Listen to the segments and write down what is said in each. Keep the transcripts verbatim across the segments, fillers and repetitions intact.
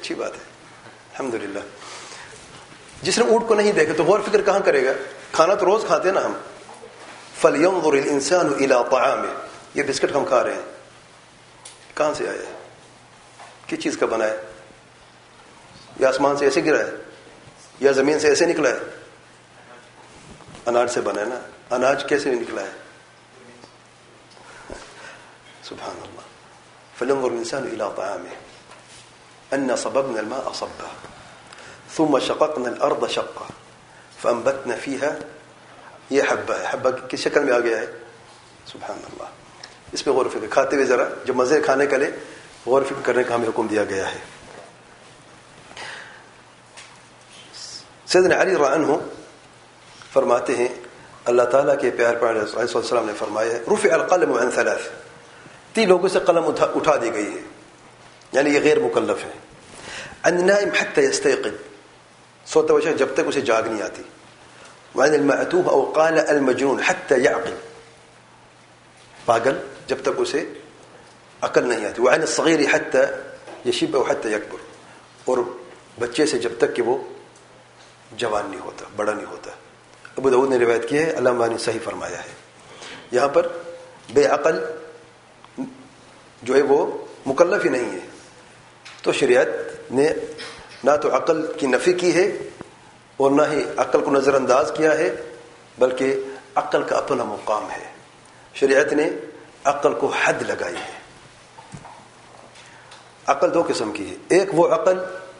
اچھی بات ہے الحمدللہ. جس نے اونٹ کو نہیں دیکھا تو غور فکر کہاں کرے گا؟ کھانا تو روز کھاتے ہیں نا ہم. فَلْيَنْظُرِ الْإِنسَانُ إِلَىٰ طَعَامِهِ. یہ بسکٹ ہم کھا رہے ہیں کہاں سے آیا ہے؟ کس چیز کا بنا ہے؟ یا آسمان سے ایسے گرا ہے یا زمین سے ایسے نکلا ہے؟ اناج سے بنا ہے نا. اناج کیسے نکلا ہے؟ سبحان اللہ. فَلْيَنْظُرِ الْإِنسَانُ إِلَىٰ طَعَامِهِ أَنَّا صَبَبْنَا الْمَاءَ صَبًّا ثُمَّ شَقَقْنَا الْأَرْضَ شَقًّا فَأَنبَتْنَا فِيهَا. یہ حبہ ہے. حبہ کس شکل میں آ گیا ہے؟ سبحان اللہ. اس پہ غور و فکر کھاتے ہوئے ذرا جب مزے کھانے کا لے غور و فکر کرنے کا ہمیں حکم دیا گیا ہے. سیدنا علی رضی اللہ عنہ فرماتے ہیں اللہ تعالیٰ کے پیار پیارے علیہ السلام نے فرمایا ہے رفع القلم عن ثلاث. تین لوگوں سے قلم اٹھا, اٹھا دی گئی ہے یعنی یہ غیر مکلف ہے. عن النائم حتى يستيقظ. سوتا ہوا جب تک اسے جاگ نہیں آتی. وعن المعتوه او قال المجنون حتى يعقل. پاگل جب تک اسے عقل نہیں آتی. وعن الصغير حتى يشب او حتى يكبر. اور بچے سے جب تک کہ وہ جوان نہیں ہوتا بڑا نہیں ہوتا. ابو داؤد نے روایت کی ہے علامہ نے صحیح فرمایا ہے. یہاں پر بے عقل جو ہے وہ مکلف ہی نہیں ہے. تو شریعت نے نہ تو عقل کی نفی کی ہے اور نہ ہی عقل کو نظر انداز کیا ہے بلکہ عقل کا اپنا مقام ہے. شریعت نے عقل کو حد لگائی ہے. عقل دو قسم کی ہے. ایک وہ عقل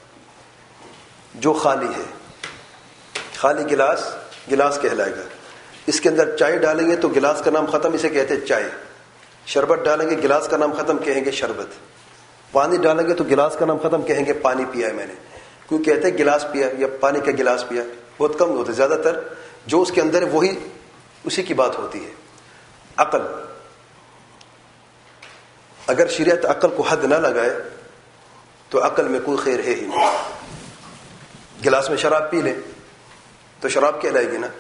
جو خالی ہے. خالی گلاس گلاس کہلائے گا. اس کے اندر چائے ڈالیں گے تو گلاس کا نام ختم, اسے کہتے ہیں چائے. شربت ڈالیں گے گلاس کا نام ختم, کہیں گے شربت. پانی ڈالیں گے تو گلاس کا نام ختم, کہیں گے پانی پیا ہے میں نے. کیوں کہتے ہیں گلاس پیا یا پانی کا گلاس پیا؟ بہت کم ہوتے, زیادہ تر جو اس کے اندر ہے وہی اسی کی بات ہوتی ہے. عقل اگر شریعت عقل کو حد نہ لگائے تو عقل میں کوئی خیر ہے ہی نہیں. گلاس میں شراب پی لیں تو شراب کہلائے گی نا.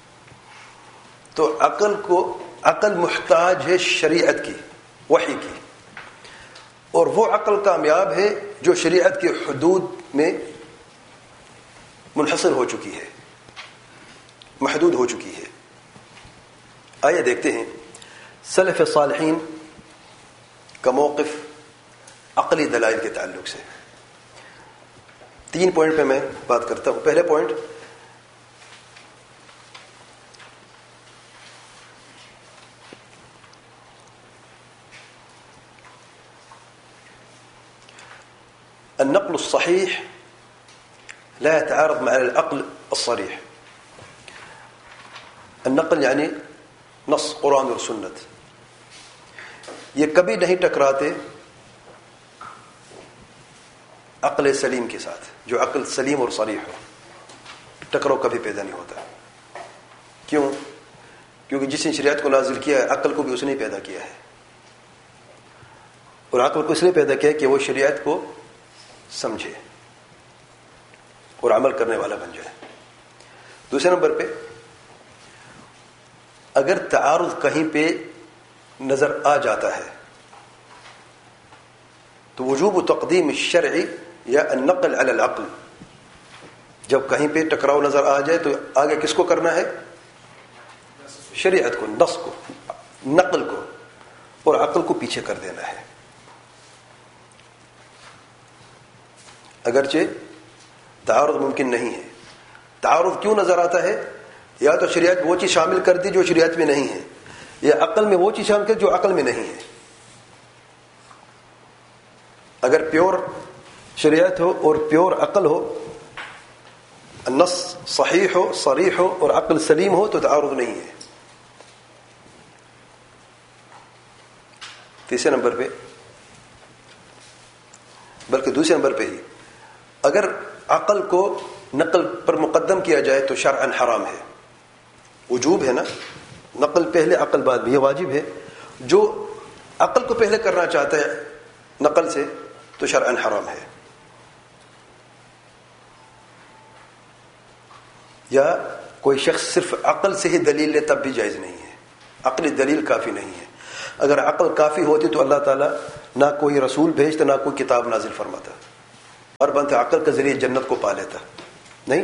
تو عقل کو عقل محتاج ہے شریعت کی, وحی کی. اور وہ عقل کامیاب ہے جو شریعت کے حدود میں منحصر ہو چکی ہے, محدود ہو چکی ہے. آئیے دیکھتے ہیں سلف صالحین کا موقف عقلی دلائل کے تعلق سے. تین پوائنٹ پہ میں بات کرتا ہوں. پہلے پوائنٹ النقل الصحيح لا يتعارض مع العقل الصريح. النقل یعنی نص قرآن اور سنت, یہ کبھی نہیں ٹکراتے عقل سلیم کے ساتھ. جو عقل سلیم اور صریح ہو ٹکراؤ کبھی پیدا نہیں ہوتا. کیوں؟ کیونکہ جس نے شریعت کو نازل کیا ہے عقل کو بھی اس نے پیدا کیا ہے. اور عقل کو اس لیے پیدا کیا ہے کہ وہ شریعت کو سمجھے اور عمل کرنے والا بن جائے. دوسرے نمبر پہ اگر تعارض کہیں پہ نظر آ جاتا ہے تو وجوب تقدیم الشرع یا النقل علی العقل. جب کہیں پہ ٹکراؤ نظر آ جائے تو آگے کس کو کرنا ہے؟ شریعت کو, نص کو, نقل کو, اور عقل کو پیچھے کر دینا ہے. اگرچہ تعارض ممکن نہیں ہے. تعارض کیوں نظر آتا ہے؟ یا تو شریعت وہ چیز شامل کر دی جو شریعت میں نہیں ہے, یا عقل میں وہ چیز شامل کر جو عقل میں نہیں ہے. اگر پیور شریعت ہو اور پیور عقل ہو, النص صحیح ہو, صریح ہو اور عقل سلیم ہو تو تعارض نہیں ہے. تیسرے نمبر پہ بلکہ دوسرے نمبر پہ ہی اگر عقل کو نقل پر مقدم کیا جائے تو شرعاً حرام ہے. وجوب ہے نا, نقل پہلے عقل بعد میں, یہ واجب ہے. جو عقل کو پہلے کرنا چاہتا ہے نقل سے تو شرعاً حرام ہے. یا کوئی شخص صرف عقل سے ہی دلیل لے تب بھی جائز نہیں ہے. عقلی دلیل کافی نہیں ہے. اگر عقل کافی ہوتی تو اللہ تعالیٰ نہ کوئی رسول بھیجتا نہ کوئی کتاب نازل فرماتا. اور بنتے عقل کے ذریعے جنت کو پا لیتا نہیں.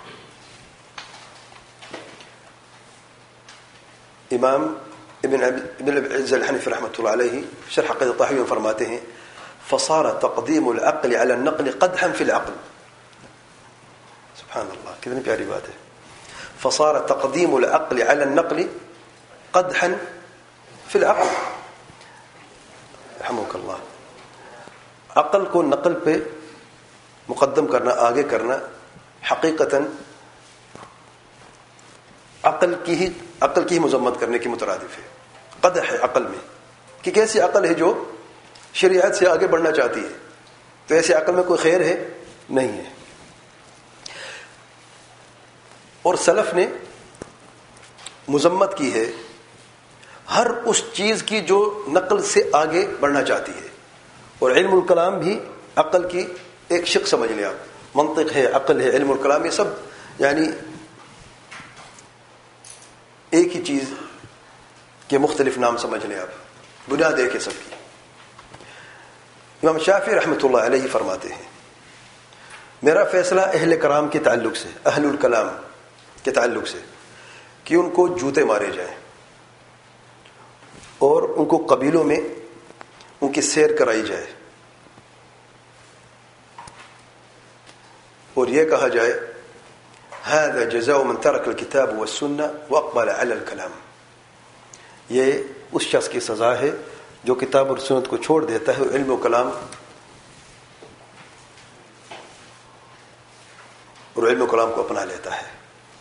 امام ابن ابن العز الحنفی رحمۃ اللہ علیہ شرح عقیدۃ الطحاوی میں فرماتے ہیں فصار تقدیم العقل على النقل قدحا في العقل. سبحان اللہ کتنی پیاری بات ہے. فصار تقدیم العقل على النقل قدحا في العقل. رحمك اللہ. عقل کو نقل پہ مقدم کرنا، آگے کرنا حقیقتاً عقل کی ہی عقل کی ہی مذمت کرنے کی مترادف ہے. قدح ہے عقل میں کہ کیسی عقل ہے جو شریعت سے آگے بڑھنا چاہتی ہے، تو ایسی عقل میں کوئی خیر ہے نہیں ہے. اور سلف نے مذمت کی ہے ہر اس چیز کی جو نقل سے آگے بڑھنا چاہتی ہے. اور علم الکلام بھی عقل کی ایک شق سمجھ لیں آپ. منطق ہے، عقل ہے، علم الکلام، یہ سب یعنی ایک ہی چیز کے مختلف نام سمجھ لیں آپ، بنیاد ایک ہے سب کی. امام شافعی رحمۃ اللہ علیہ فرماتے ہیں میرا فیصلہ اہل کرام کے تعلق سے، اہل الکلام کے تعلق سے، کہ ان کو جوتے مارے جائیں اور ان کو قبیلوں میں ان کی سیر کرائی جائے اور یہ کہا جائے هذا جزاء من ترك الكتاب والسنة واقبل على الكلام. یہ اس شخص کی سزا ہے جو کتاب اور سنت کو چھوڑ دیتا ہے، علم و کلام اور علم و کلام کو اپنا لیتا ہے.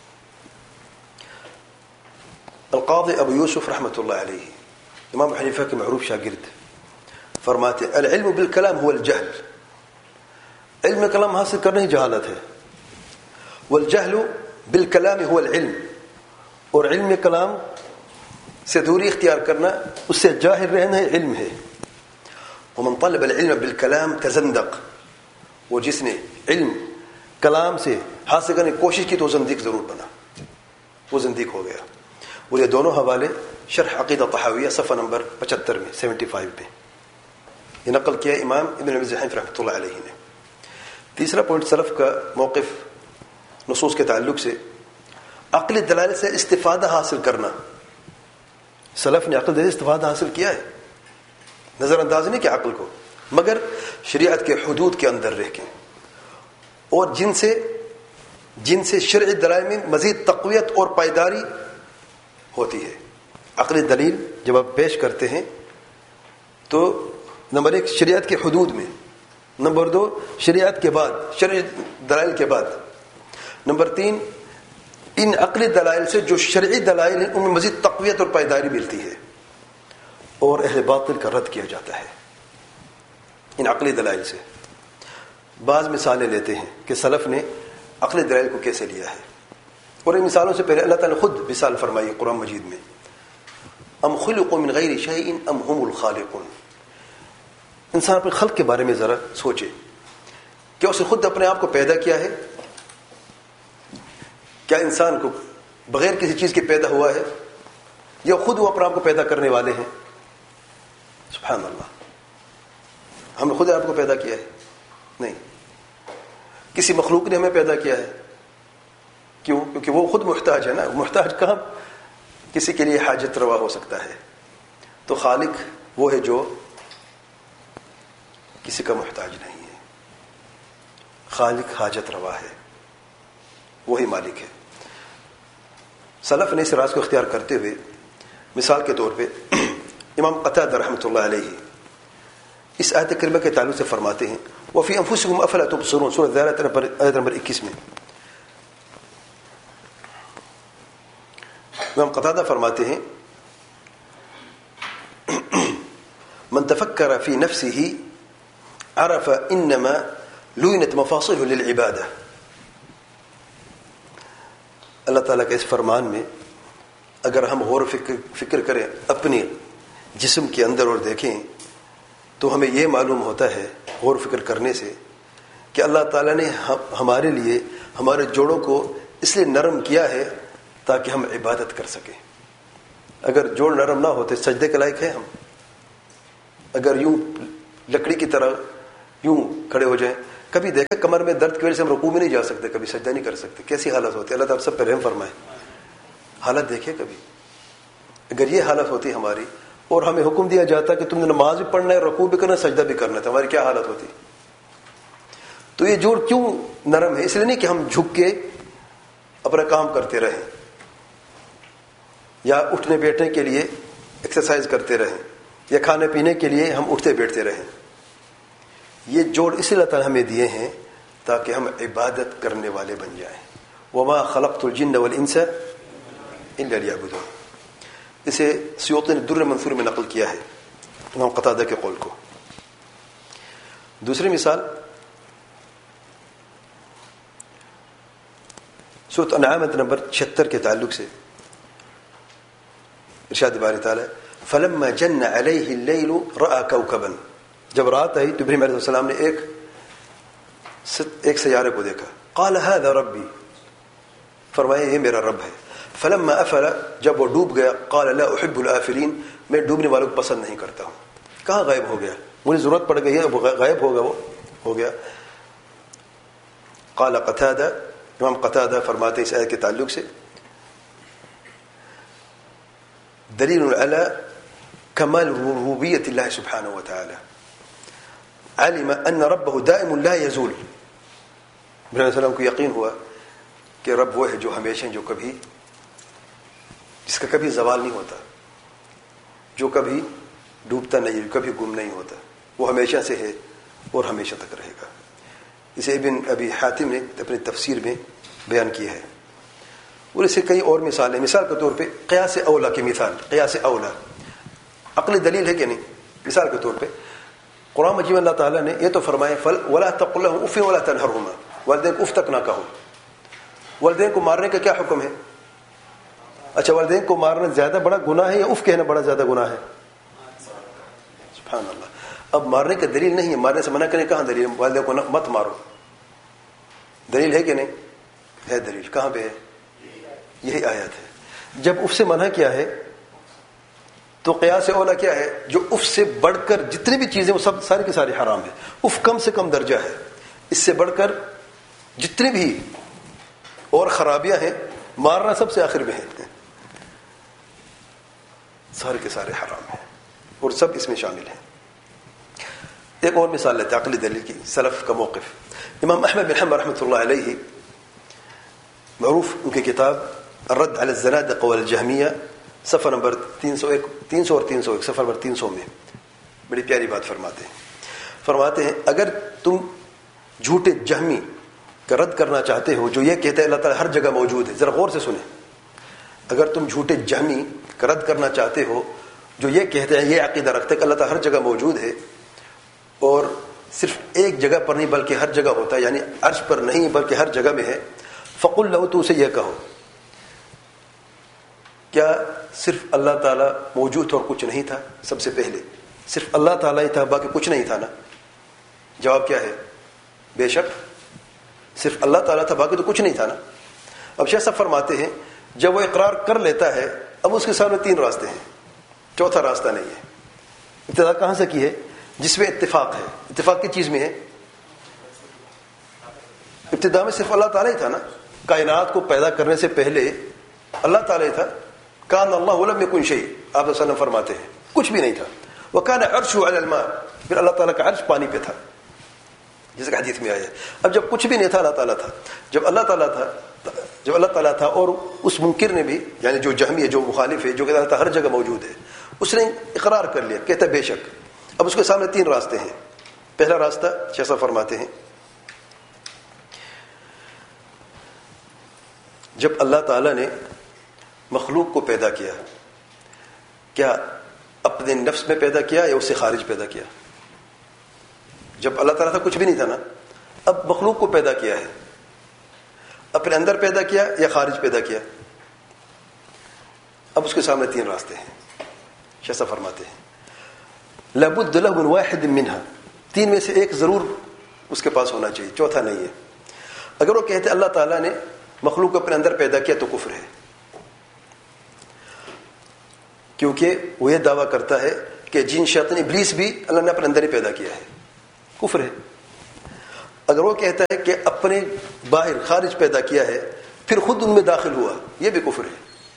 القاضی ابو یوسف رحمۃ اللہ علیہ امام حنیفہ کے معروف شاگرد فرماتے العلم بالکلام هو الجہل. علم کلام حاصل کرنا ہی جہالت ہے. والجہل بالکلام هو العلم، اور علم کلام سے دوری اختیار کرنا، اس سے جاہل رہنا ہے علم ہے. ومن طلب العلم بالکلام تزندق، وہ جس نے علم کلام سے حاصل کرنے کی کوشش کی تو زندیق ضرور بنا، وہ زندیق ہو گیا. اور یہ دونوں حوالے شرح عقیدہ طحاویہ صفحہ نمبر پچہتر میں سیونٹی فائیو پہ یہ نقل کیا امام ابن العز الحنفی رحمۃ اللہ علیہ نے. تیسرا پوائنٹ سلف کا موقف نصوص کے تعلق سے عقلی دلائل سے استفادہ حاصل کرنا. سلف نے عقل دلائل سے استفادہ حاصل کیا ہے، نظر انداز نہیں کیا عقل کو، مگر شریعت کے حدود کے اندر رہ کے، اور جن سے جن سے شرعی دلائل میں مزید تقویت اور پائیداری ہوتی ہے. عقلی دلیل جب آپ پیش کرتے ہیں تو نمبر ایک شریعت کے حدود میں، نمبر دو شریعت کے بعد، شرعی دلائل کے بعد، نمبر تین ان عقلی دلائل سے جو شرعی دلائل ہیں ان میں مزید تقویت اور پائیداری ملتی ہے اور اہل باطل کا رد کیا جاتا ہے ان عقلی دلائل سے. بعض مثالیں لیتے ہیں کہ سلف نے عقلی دلائل کو کیسے لیا ہے، اور ان مثالوں سے پہلے اللہ تعالیٰ نے خود مثال فرمائی قرآن مجید میں ام خلقوا من غیر شیء ام هم الخالقون. انسان اپنے خلق کے بارے میں ذرا سوچے، کیا اس نے خود اپنے آپ کو پیدا کیا ہے؟ کیا انسان کو بغیر کسی چیز کے پیدا ہوا ہے، یا خود وہ اپنے آپ کو پیدا کرنے والے ہیں؟ سبحان اللہ، ہم نے خود آپ کو پیدا کیا ہے؟ نہیں، کسی مخلوق نے ہمیں پیدا کیا ہے. کیوں؟ کیونکہ وہ خود محتاج ہے نا. محتاج کہاں کسی کے لیے حاجت روا ہو سکتا ہے؟ تو خالق وہ ہے جو کسی کا محتاج نہیں ہے. خالق حاجت روا ہے، وہی مالک ہے. سلف نے اس راز کو اختیار کرتے ہوئے مثال کے طور پہ امام قتادہ رحمۃ اللہ علیہ اس آیت کریمہ کے تعلق سے فرماتے ہیں وفی انفسکم افلا تبصرون، سورۃ الذارiyات آیت نمبر اکیس میں امام قتادہ فرماتے ہیں من تفکر فی نفسه عرف انما لوینت مفاصله للعبادہ. اللہ تعالیٰ کے اس فرمان میں اگر ہم غور و فکر, فکر کریں اپنی جسم کے اندر اور دیکھیں تو ہمیں یہ معلوم ہوتا ہے غور و فکر کرنے سے کہ اللہ تعالیٰ نے ہمارے لیے ہمارے جوڑوں کو اس لیے نرم کیا ہے تاکہ ہم عبادت کر سکیں. اگر جوڑ نرم نہ ہوتے سجدے کے لائق ہیں ہم؟ اگر یوں لکڑی کی طرح یوں کھڑے ہو جائیں کبھی دیکھے کمر میں درد کی وجہ سے ہم رکوع میں نہیں جا سکتے, کبھی سجدہ نہیں کر سکتے, کیسی حالت ہوتی ہے. اللہ تعالیٰ سب پہ رحم فرمائے. حالت دیکھے کبھی, اگر یہ حالت ہوتی ہماری اور ہمیں حکم دیا جاتا کہ تم نے نماز بھی پڑھنا ہے, رکوع بھی کرنا ہے, سجدہ بھی کرنا ہے, تو ہماری کیا حالت ہوتی. تو یہ جوڑ کیوں نرم ہے؟ اس لیے نہیں کہ ہم جھک کے اپنا کام کرتے رہیں یا اٹھنے بیٹھنے کے لیے ایکسرسائز کرتے رہیں یا کھانے پینے کے لیے ہم اٹھتے بیٹھتے رہیں. یہ جوڑ اس لیے اللہ تعالیٰ ہمیں دیے ہیں تاکہ ہم عبادت کرنے والے بن جائیں. وما خلقت الجن والانس الا لیعبدون. اسے سیوطی نے در منصور میں نقل کیا ہے امام قتادہ کے قول کو. دوسری مثال سورۃ انعام نمبر چھہتر کے تعلق سے ارشاد باری تعالیٰ فلما جن علیہ اللیل رأى کوکبا. جب رات آئی تو ابراہیم علیہ السلام نے ایک ایک سیارے کو دیکھا. قال هذا ربی, فرمایا یہ میرا رب ہے. فلما افل, جب وہ ڈوب گیا, قال لا احب الافلین, میں ڈوبنے والوں کو پسند نہیں کرتا ہوں. کہاں غائب ہو گیا؟ مجھے ضرورت پڑ گئی ہے, وہ غائب ہوگا, وہ ہو گیا. قال قتادہ, امام قتادہ فرماتے اس آیت کے تعلق سے دلیل علی کمال ربوبیت اللہ سبحانہ وتعالی, علم ان ربه دائم لا يزول. ابراہیم علیہ السلام کو یقین ہوا کہ رب وہ ہے جو ہمیشہ, جو کبھی, جس کا کبھی زوال نہیں ہوتا, جو کبھی ڈوبتا نہیں, کبھی گم نہیں ہوتا, وہ ہمیشہ سے ہے اور ہمیشہ تک رہے گا. اسے ابن ابی حاتم نے اپنی تفسیر میں بیان کیا ہے. اور اسے کئی اور مثالیں, مثال کے طور پہ قیاس اولا کی مثال, قیاس اولا عقلی دلیل ہے کہ نہیں. مثال کے طور پہ قرآن مجید میں اللہ تعالیٰ نے یہ تو فرمایا فل ولا تقل لهم اف ولا تنهرهما, والدین کو اف تک نہ کہو. والدین کو مارنے کا کیا حکم ہے؟ اچھا, والدین کو مارنا زیادہ بڑا گناہ ہے یا اف کہنا بڑا زیادہ گناہ ہے؟ سبحان اللہ. اب مارنے کا دلیل نہیں ہے, مارنے سے منع کرنے کہاں دلیل ہے؟ والدین کو مت مارو, دلیل ہے کہ نہیں ہے؟ دلیل کہاں پہ ہے؟ یہی آیت ہے. جب اف سے منع کیا ہے تو قیاس اولا کیا ہے؟ جو اف سے بڑھ کر جتنی بھی چیزیں وہ سب ساری کی ساری حرام ہے. اف کم سے کم درجہ ہے, اس سے بڑھ کر جتنی بھی اور خرابیاں ہیں مارنا سب سے آخر میں ہے, سارے کے سارے حرام ہیں اور سب اس میں شامل ہیں. ایک اور مثال لیتے عقلی دلیل کی, سلف کا موقف. امام احمد بن حنبل رحمۃ اللہ علیہ, معروف ان کی کتاب الرد علی الزنادقہ والجہمیہ, صفحہ نمبر تین سو ایک تین سو اور تین سو ایک صفحہ نمبر تین سو میں بڑی پیاری بات فرماتے ہیں. فرماتے ہیں اگر تم جھوٹے جہمی کا رد کرنا چاہتے ہو جو یہ کہتے ہیں اللہ تعالیٰ ہر جگہ موجود ہے, ذرا غور سے سنیں, اگر تم جھوٹے جہمی کا رد کرنا چاہتے ہو جو یہ کہتے ہیں, یہ عقیدہ رکھتے ہیں کہ اللہ تعالیٰ ہر جگہ موجود ہے اور صرف ایک جگہ پر نہیں بلکہ ہر جگہ ہوتا ہے, یعنی عرش پر نہیں بلکہ ہر جگہ میں ہے, فقل لہو, تو اسے یہ کہو کیا صرف اللہ تعالیٰ موجود تھا اور کچھ نہیں تھا؟ سب سے پہلے صرف اللہ تعالیٰ ہی تھا, باقی کچھ نہیں تھا نا. جواب کیا ہے؟ بے شک صرف اللہ تعالیٰ تھا, باقی تو کچھ نہیں تھا نا. اب شیخ صاحب فرماتے ہیں جب وہ اقرار کر لیتا ہے, اب اس کے سامنے تین راستے ہیں, چوتھا راستہ نہیں ہے. ابتدا کہاں سے کی ہے؟ جس میں اتفاق ہے. اتفاق کی چیز میں ہے؟ ابتدا میں صرف اللہ تعالیٰ ہی تھا نا, کائنات کو پیدا کرنے سے پہلے اللہ تعالیٰ ہی تھا. کان اللہ ولم یکن شیء, آپ صلی اللہ علیہ وسلم فرماتے ہیں کچھ بھی نہیں تھا. وکان عرشہ علی الماء, پھر اللہ تعالیٰ کا عرش پانی پہ تھا, جیسے کہ حدیث میں آیا ہے. اب جب کچھ بھی نہیں تھا اللہ تعالیٰ تھا. جب اللہ تعالیٰ تھا جب اللہ تعالیٰ تھا اور اس منکر نے بھی, یعنی جو جہمی ہے, جو مخالف ہے, جو کہتا تھا ہر جگہ موجود ہے, اس نے اقرار کر لیا, کہتا ہے بے شک. اب اس کے سامنے تین راستے ہیں. پہلا راستہ جیسا فرماتے ہیں جب اللہ تعالیٰ نے مخلوق کو پیدا کیا, کیا اپنے نفس میں پیدا کیا یا اس سے خارج پیدا کیا؟ جب اللہ تعالیٰ تھا کچھ بھی نہیں تھا نا, اب مخلوق کو پیدا کیا ہے, اپنے اندر پیدا کیا یا خارج پیدا کیا؟ اب اس کے سامنے تین راستے ہیں. شیخ فرماتے ہیں لابد له من واحد منها, تین میں سے ایک ضرور اس کے پاس ہونا چاہیے, چوتھا نہیں ہے. اگر وہ کہتے اللہ تعالیٰ نے مخلوق کو اپنے اندر پیدا کیا تو کفر ہے, کیونکہ وہ یہ دعویٰ کرتا ہے کہ جن شیطان ابلیس بھی اللہ نے اپنے اندر ہی پیدا کیا ہے, کفر ہے. اگر وہ کہتا ہے کہ اپنے باہر خارج پیدا کیا ہے پھر خود ان میں داخل ہوا، یہ بھی کفر ہے،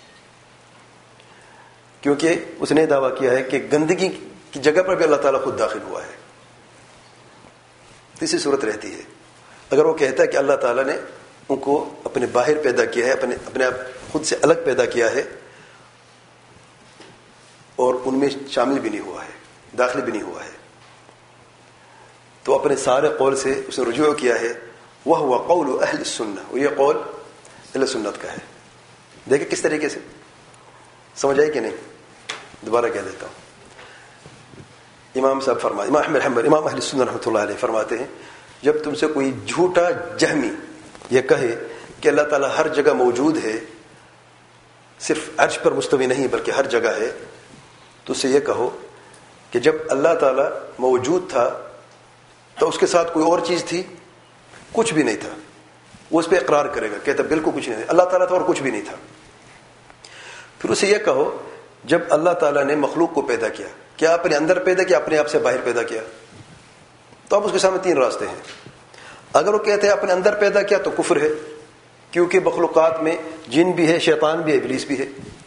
کیونکہ اس نے دعویٰ کیا ہے کہ گندگی کی جگہ پر بھی اللہ تعالیٰ خود داخل ہوا ہے. تیسری صورت رہتی ہے اگر وہ کہتا ہے کہ اللہ تعالیٰ نے ان کو اپنے باہر پیدا کیا ہے، اپنے اپنے آپ خود سے الگ پیدا کیا ہے اور ان میں شامل بھی نہیں ہوا ہے، داخل بھی نہیں ہوا ہے، تو اپنے سارے قول سے اس نے رجوع کیا ہے. وہ ہوا قول اہل السنہ، وہ یہ قول اہل سنت کا ہے. دیکھیں کس طریقے سے سمجھ آئی کہ نہیں؟ دوبارہ کہہ دیتا ہوں. امام صاحب فرمائے، امام احمد حنبل امام اہل السنہ رحمۃ اللہ علیہ فرماتے ہیں جب تم سے کوئی جھوٹا جہمی یہ کہے کہ اللہ تعالیٰ ہر جگہ موجود ہے، صرف عرش پر مستوی نہیں بلکہ ہر جگہ ہے، تو اسے یہ کہو کہ جب اللہ تعالیٰ موجود تھا تو اس کے ساتھ کوئی اور چیز تھی؟ کچھ بھی نہیں تھا. وہ اس پہ اقرار کرے گا، کہتا بالکل کچھ نہیں تھا، اللہ تعالیٰ تھا اور کچھ بھی نہیں تھا. پھر اسے یہ کہو جب اللہ تعالیٰ نے مخلوق کو پیدا کیا، کیا اپنے اندر پیدا کیا اپنے آپ سے باہر پیدا کیا؟ تو اب اس کے سامنے تین راستے ہیں. اگر وہ کہتے ہیں اپنے اندر پیدا کیا تو کفر ہے، کیونکہ مخلوقات میں جن بھی ہے، شیطان بھی ہے، ابلیس بھی ہے.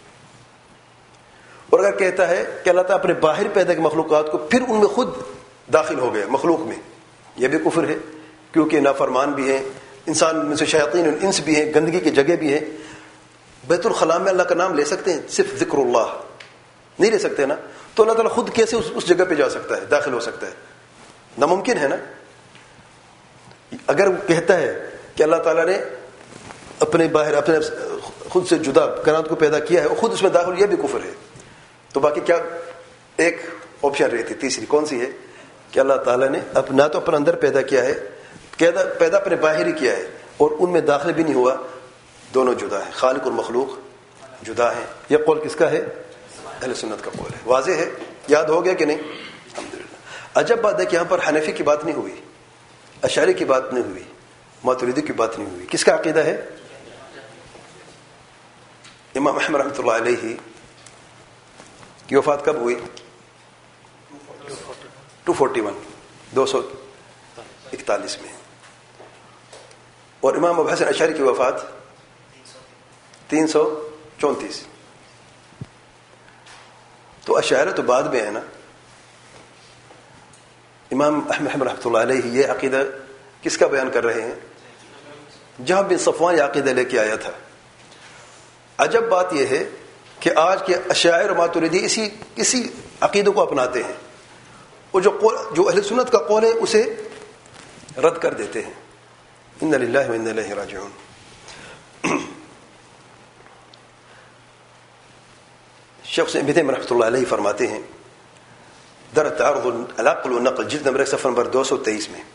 اور اگر کہتا ہے کہ اللہ تعالیٰ اپنے باہر پیدا کیا مخلوقات کو پھر ان میں خود داخل ہو گیا مخلوق میں، یہ بھی کفر ہے، کیونکہ نافرمان بھی ہیں، انسان میں سے شیاطین الانس بھی ہیں، گندگی کی جگہ بھی ہیں. بیت الخلاء میں اللہ کا نام لے سکتے ہیں؟ صرف ذکر اللہ نہیں لے سکتے نا، تو اللہ تعالیٰ خود کیسے اس, اس جگہ پہ جا سکتا ہے، داخل ہو سکتا ہے؟ ناممکن ہے نا. اگر وہ کہتا ہے کہ اللہ تعالیٰ نے اپنے باہر اپنے خود سے جدا کائنات کو پیدا کیا ہے اور خود اس میں داخل، یہ بھی کفر ہے. تو باقی کیا ایک آپشن رہتی، تیسری کون سی ہے کہ اللہ تعالیٰ نے نہ تو اپنے اندر پیدا کیا ہے، پیدا اپنے باہر ہی کیا ہے اور ان میں داخل بھی نہیں ہوا. دونوں جدا ہیں، خالق اور مخلوق جدا ہیں. یہ قول کس کا ہے؟ اہل سنت کا قول ہے. واضح ہے؟ یاد ہو گیا کہ نہیں؟ الحمدللہ. عجب بات ہے کہ یہاں پر حنفی کی بات نہیں ہوئی، اشعری کی بات نہیں ہوئی، ماتریدی کی بات نہیں ہوئی. کس کا عقیدہ ہے؟ امام احمد رحمۃ اللہ علیہ کی وفات کب ہوئی؟ دو سو اکتالیس دو سو اکتالیس میں. اور امام ابو حسن اشعری کی وفات تین سو چونتیس. تو اشاعرہ تو بعد میں ہے نا. امام احمد رحمۃ اللہ علیہ یہ عقیدہ کس کا بیان کر رہے ہیں؟ جہاں بن صفوان یہ عقیدہ لے کے آیا تھا. عجب بات یہ ہے کہ آج کے اشاعرہ اور ماتریدی اسی اسی عقیدے کو اپناتے ہیں اور جو قول جو اہل سنت کا قول ہے اسے رد کر دیتے ہیں. انا للہ و انا الیہ راجعون. شیخ ابن تیمیہ رحمۃ اللہ علیہ فرماتے ہیں در تعارض العقل والنقل جلد نمبر ایک صفحہ نمبر دو سو تیئیس میں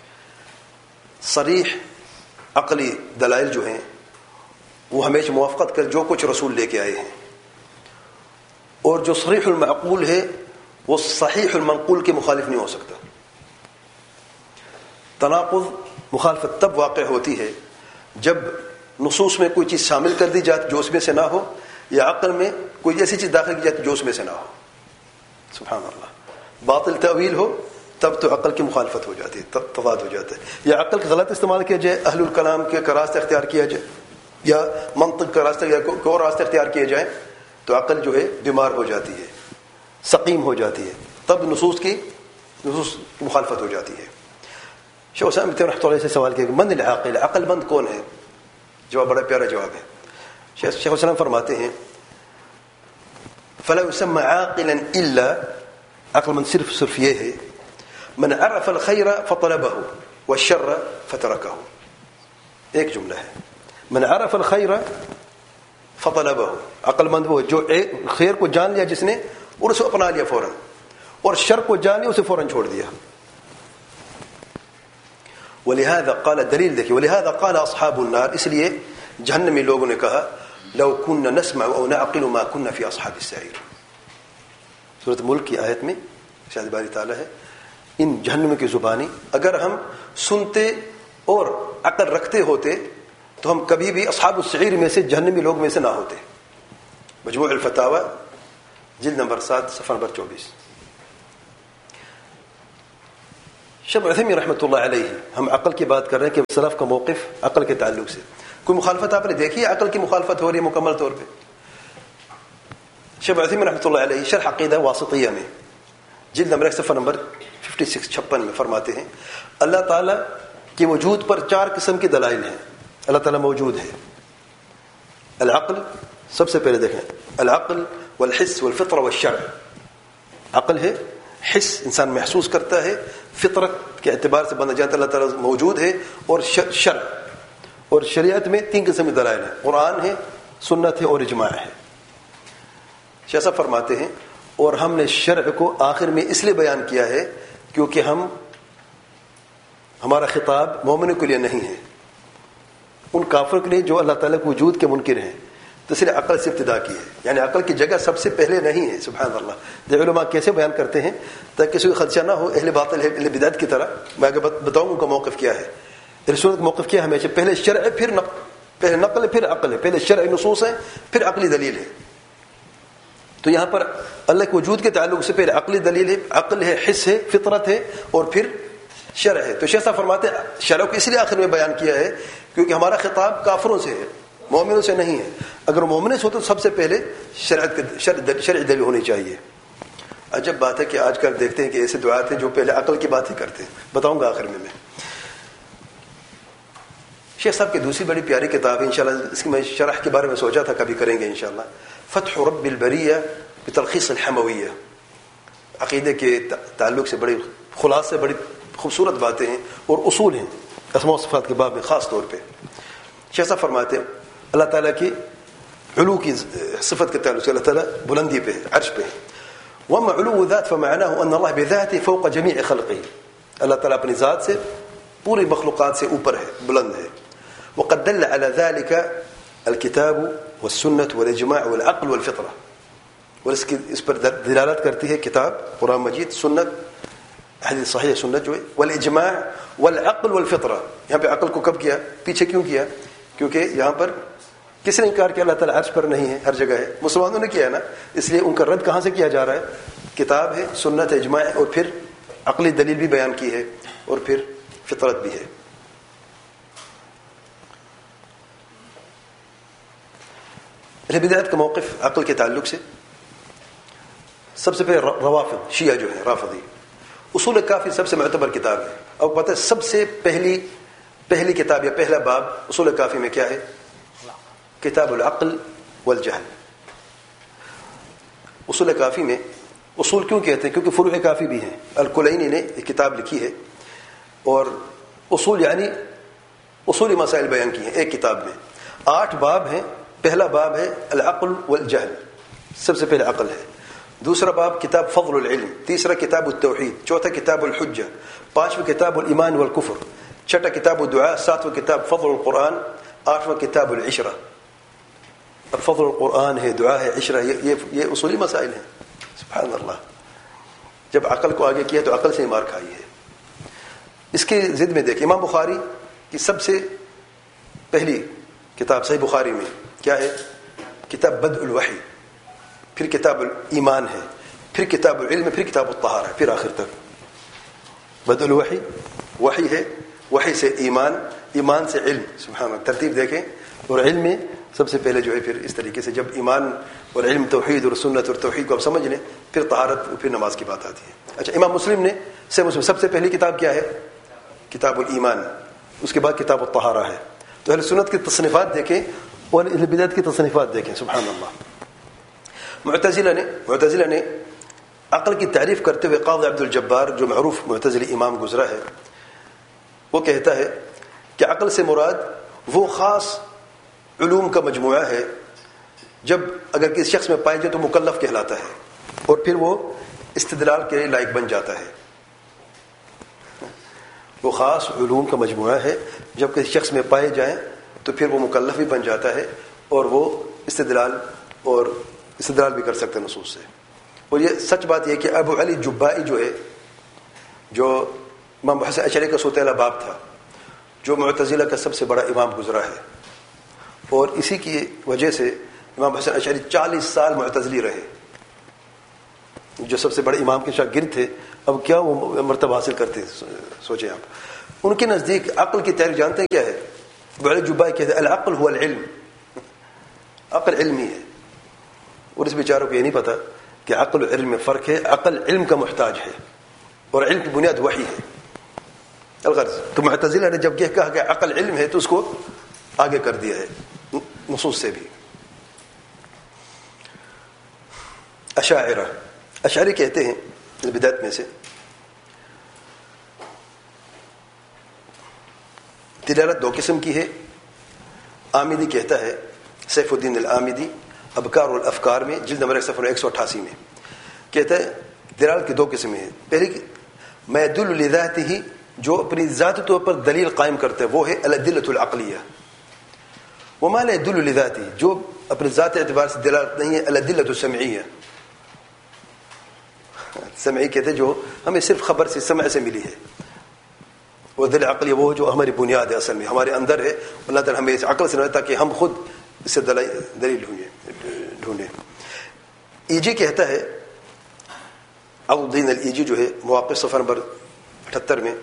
صریح عقلی دلائل جو ہیں وہ ہمیشہ موافقت کر جو کچھ رسول لے کے آئے ہیں، اور جو صریح المعقول ہے وہ صحیح المنقول کے مخالف نہیں ہو سکتا. تناقض مخالفت تب واقع ہوتی ہے جب نصوص میں کوئی چیز شامل کر دی جاتی جو اس میں سے نہ ہو، یا عقل میں کوئی ایسی چیز داخل کی جاتی جو اس میں سے نہ ہو. سبحان اللہ. باطل تعویل ہو تب تو عقل کی مخالفت ہو جاتی ہے، تب تضاد ہو جاتا ہے. یا عقل کا غلط استعمال کیا جائے، اہل الکلام کے کا راستہ اختیار کیا جائے، یا منطق کا راستہ یا کوئی اور راستہ اختیار کیے جائیں، تو عقل جو ہے بیمار ہو جاتی ہے، سقیم ہو جاتی ہے، تب نصوص کی نصوص کی مخالفت ہو جاتی ہے. شیخ حسین ابن رحمۃ اللہ سے سوال کیا کہ من العاقل، عقل مند کون ہے؟ جواب بڑا پیارا جواب ہے. شیخ حسین فرماتے ہیں فلا يسمى عاقلا الا، عقل مند صرف صرف یہ ہے من عرف الخير فطلبه والشر فتركه. ایک جملہ ہے، من عرف الخير فطلبه، عقل مند وہ جو خیر کو جان لیا جس نے اور اسے اپنا لیا فوراً، اور شر کو جان لیا اسے فوراً چھوڑ دیا. ولهذا قال، دلیل دیکھیے، ولهذا قال اصحاب النار، اس لیے جہنمی لوگوں نے کہا لو كنا نسمع او نعقل ما كنا في اصحاب السعير. سورۃ ملک کی آیت میں شاید باری تعالیٰ ہے ان جہنم کی زبانی، اگر ہم سنتے اور عقل رکھتے ہوتے تو ہم کبھی بھی اصحاب السعیر میں سے، جہنمی لوگ میں سے نہ ہوتے. مجموع الفتاوی جلد نمبر سات صفحہ نمبر چوبیس. شیخ عثیمین رحمۃ اللہ علیہ، ہم عقل کی بات کر رہے ہیں کہ سلف کا موقف عقل کے تعلق سے، کوئی مخالفت آپ نے دیکھی ہے؟ عقل کی مخالفت ہو رہی ہے مکمل طور پہ؟ شیخ عثیمین رحمۃ اللہ علیہ شرح عقیدہ واسطیہ میں جلد نمبر ایک صفحہ نمبر ففٹی سکس چھپن میں فرماتے ہیں اللہ تعالیٰ کے وجود پر چار قسم کی دلائل ہیں. اللہ تعالیٰ موجود ہے. العقل، سب سے پہلے دیکھیں، العقل والحس والفطرہ والشرع. عقل ہے، حس انسان محسوس کرتا ہے، فطرت کے اعتبار سے بنا جاتا ہے اللہ تعالیٰ موجود ہے، اور شرع، اور شریعت میں تین قسم کی دلائل ہیں، قرآن ہے، سنت ہے اور اجماع ہے. شیخ صاحب فرماتے ہیں اور ہم نے شرع کو آخر میں اس لیے بیان کیا ہے کیونکہ ہم ہمارا خطاب مومنوں کے لیے نہیں ہے، ان کافروں کے لیے جو اللہ تعالیٰ کے وجود کے منکر ہیں، تو اس لیے عقل سے ابتدا کی ہے. یعنی عقل کی جگہ سب سے پہلے نہیں ہے. سبحان اللہ. دیکھ علماء کیسے بیان کرتے ہیں تاکہ کسی کو خدشہ نہ ہو اہل باطل ہے، اہل بدعت کی طرح. میں آگے بتاؤں ان کا موقف کیا ہے. رسول کا موقف کیا ہے ہمیشہ؟ پہلے شرع ہے، پھر نقل، پہلے نقل ہے، پھر عقل ہے. پہلے شرع نصوص ہے، پھر عقلی دلیل ہے. تو یہاں پر اللہ کے وجود کے تعلق سے پہلے عقلی دلیل ہے، عقل ہے، حس ہے، فطرت ہے، اور پھر شرع ہے. تو شیخ صاحب فرماتے ہیں شرع کو اس لیے آخر میں بیان کیا ہے کیونکہ ہمارا خطاب کافروں سے ہے، مومنوں سے نہیں ہے. اگر مومن سے ہو تو سب سے پہلے شرعت شرع دلیل ہونی چاہیے. عجب بات ہے کہ آج کل دیکھتے ہیں کہ ایسے دعات ہیں جو پہلے عقل کی بات ہی کرتے ہیں. بتاؤں گا آخر میں میں شیخ صاحب کی دوسری بڑی پیاری کتاب ہے، انشاءاللہ اس کی میں شرح کے بارے میں سوچا تھا کبھی کریں گے انشاءاللہ، فتح رب البریہ بتلخیص الحمویہ. عقیدے کے تعلق سے بڑی خلاص سے بڑی خوبصورت باتیں ہیں اور اصول ہیں اسماء و صفات کے باب میں خاص طور پہ. شیخ صاحب فرماتے ہیں اللہ تعالیٰ کی علو کی صفت کے تعلق سے اللہ تعالیٰ بلندی پہ ہے، عرش پہ ہے. وَأَمَّا عُلُوُّ الذَّاتِ فَمَعْنَاهُ أَنَّ اللَّهَ بِذَاتِهِ فَوْقَ جَمِيعِ خَلْقِهِ. اللہ تعالیٰ اپنی ذات سے پوری مخلوقات سے اوپر ہے، بلند ہے. وقد دل على ذلك الكتاب والسنة والإجماع والعقل والفطرة. اور اس کی اس پر دلالت کرتی ہے کتاب قرآن مجید، سنت حدیث صحیح سنت جو ہے، والاجماع والعقل والفطرة. یہاں پہ عقل کو کب کیا، پیچھے کیوں کیا؟ کیونکہ یہاں پر کس نے انکار کیا اللہ تعالیٰ عرش پر نہیں ہے، ہر جگہ ہے. مسلمانوں نے کیا ہے نا، اس لیے ان کا رد کہاں سے کیا جا رہا ہے؟ کتاب ہے، سنت ہے، اجماع ہے، اور پھر عقلی دلیل بھی بیان کی ہے، اور پھر فطرت بھی ہے. بدعت کا موقف عقل کے تعلق سے سب سے پہلے روافض، شیعہ جو ہے رافضی. اصول کافی سب سے معتبر کتاب ہے. اب پتہ ہے سب سے پہلی پہلی کتاب یا پہلا باب اصول کافی میں کیا ہے؟ کتاب العقل والجہل. اصول کافی میں اصول کیوں کہتے ہیں؟ کیونکہ فروع کافی بھی ہیں. الکلینی نے ایک کتاب لکھی ہے اور اصول یعنی اصولی مسائل بیان کی ہیں ایک کتاب میں. آٹھ باب ہیں. پہلا باب ہے العقل والجہل، سب سے پہلے عقل ہے. دوسرا باب کتاب فضل العلم. تیسرا کتاب التوحید. چوتھا کتاب الحجہ. پانچواں کتاب الایمان والکفر. چھٹا کتاب الدعاء. ساتواں کتاب فضل القرآن. آٹھواں کتاب العشرہ. اب فضل القرآن ہے، دعا ہے، عشرہ، یہ یہ اصولی مسائل ہیں. سبحان اللہ. جب عقل کو آگے کیا تو عقل سے مار کھائی ہے. اس کی ضد میں دیکھ امام بخاری کی سب سے پہلی کتاب صحیح بخاری میں کیا ہے؟ کتاب بدء الوحی. پھر کتاب الایمان ہے، پھر کتاب العلم، پھر کتاب الطہارہ، پھر آخر تک بدء الوحی. وحی ہے، وحی سے ایمان، ایمان سے علم. سبحان اللہ. ترتیب دیکھیں. اور علم میں سب سے پہلے جو ہے پھر اس طریقے سے جب ایمان اور علم، توحید اور سنت اور توحید کو آپ سمجھ لیں، پھر طہارت اور پھر نماز کی بات آتی ہے. اچھا، امام مسلم نے سے مسلم سب سے پہلی کتاب کیا ہے؟ کتاب الایمان. اس کے بعد کتاب الطہارہ ہے. تو اہل سنت کی تصنیفات دیکھیں اور اہل بدعت کی تصنیفات دیکھیں. سبحان اللہ. معتزلہ نے معتزلہ نے عقل کی تعریف کرتے ہوئے قاضی عبد الجبار جو معروف معتزلی امام گزرا ہے، وہ کہتا ہے کہ عقل سے مراد وہ خاص علوم کا مجموعہ ہے جب اگر کسی شخص میں پائے جائے تو مکلف کہلاتا ہے اور پھر وہ استدلال کے لائق بن جاتا ہے. وہ خاص علوم کا مجموعہ ہے جب کسی شخص میں پائے جائیں تو پھر وہ مکلف بھی بن جاتا ہے اور وہ استدلال اور استدلال بھی کر سکتے ہیں نصوص سے. اور یہ سچ بات یہ کہ ابو علی جبائی جو ہے، جو امام حسن اشعری کا سوتیلا باپ تھا، جو معتزلہ کا سب سے بڑا امام گزرا ہے، اور اسی کی وجہ سے امام حسن اشعری چالیس سال معتزلی رہے. جو سب سے بڑے امام کے شاگرد تھے اب کیا وہ مرتبہ حاصل کرتے ہیں سوچیں آپ. ان کے نزدیک عقل کی تعریف جانتے ہیں کیا ہے؟ بڑے جبائی کہتے ہیں العقل هو العلم. عقل علم ہی ہے. اور اس بیچاروں کو یہ نہیں پتا کہ عقل و علم میں فرق ہے. عقل علم کا محتاج ہے اور علم کی بنیاد وحی ہے. الغرض تو معتزلہ نے جب یہ کہا کہ عقل علم ہے تو اس کو آگے کر دیا ہے نصوص سے بھی. اشاعرہ اشعری کہتے ہیں بدعت میں سے دلالت دو قسم کی ہے. آمدی کہتا ہے سیف الدین العامدی ابکار والافکار میں جلد نمبر صفحہ ایک سو اٹھاسی میں کہتا ہے دلالت کی دو قسمیں ہیں. پہلی ما يدل لذاته جو اپنی ذاتی طور پر دلیل قائم کرتے ہیں وہ ہے الادلۃ العقلیہ. وما لا يدل لذاته جو اپنے ذاتی اعتبار سے دلالت نہیں ہے الادلۃ السمعیہ. سمعی کہتے ہیں جو ہمیں صرف خبر سے سمع سے ملی ہے. وہ دل عقلی وہ جو ہماری بنیاد ہے اصل میں ہمارے اندر ہے. اللہ تعالیٰ ہمیں اس عقل سے نہ تاکہ ہم خود اس سے دلیل ڈھونڈیں. ایجی کہتا ہے عبدالدین الایجی جو ہے مواقف صفحہ نمبر اٹھہتر میں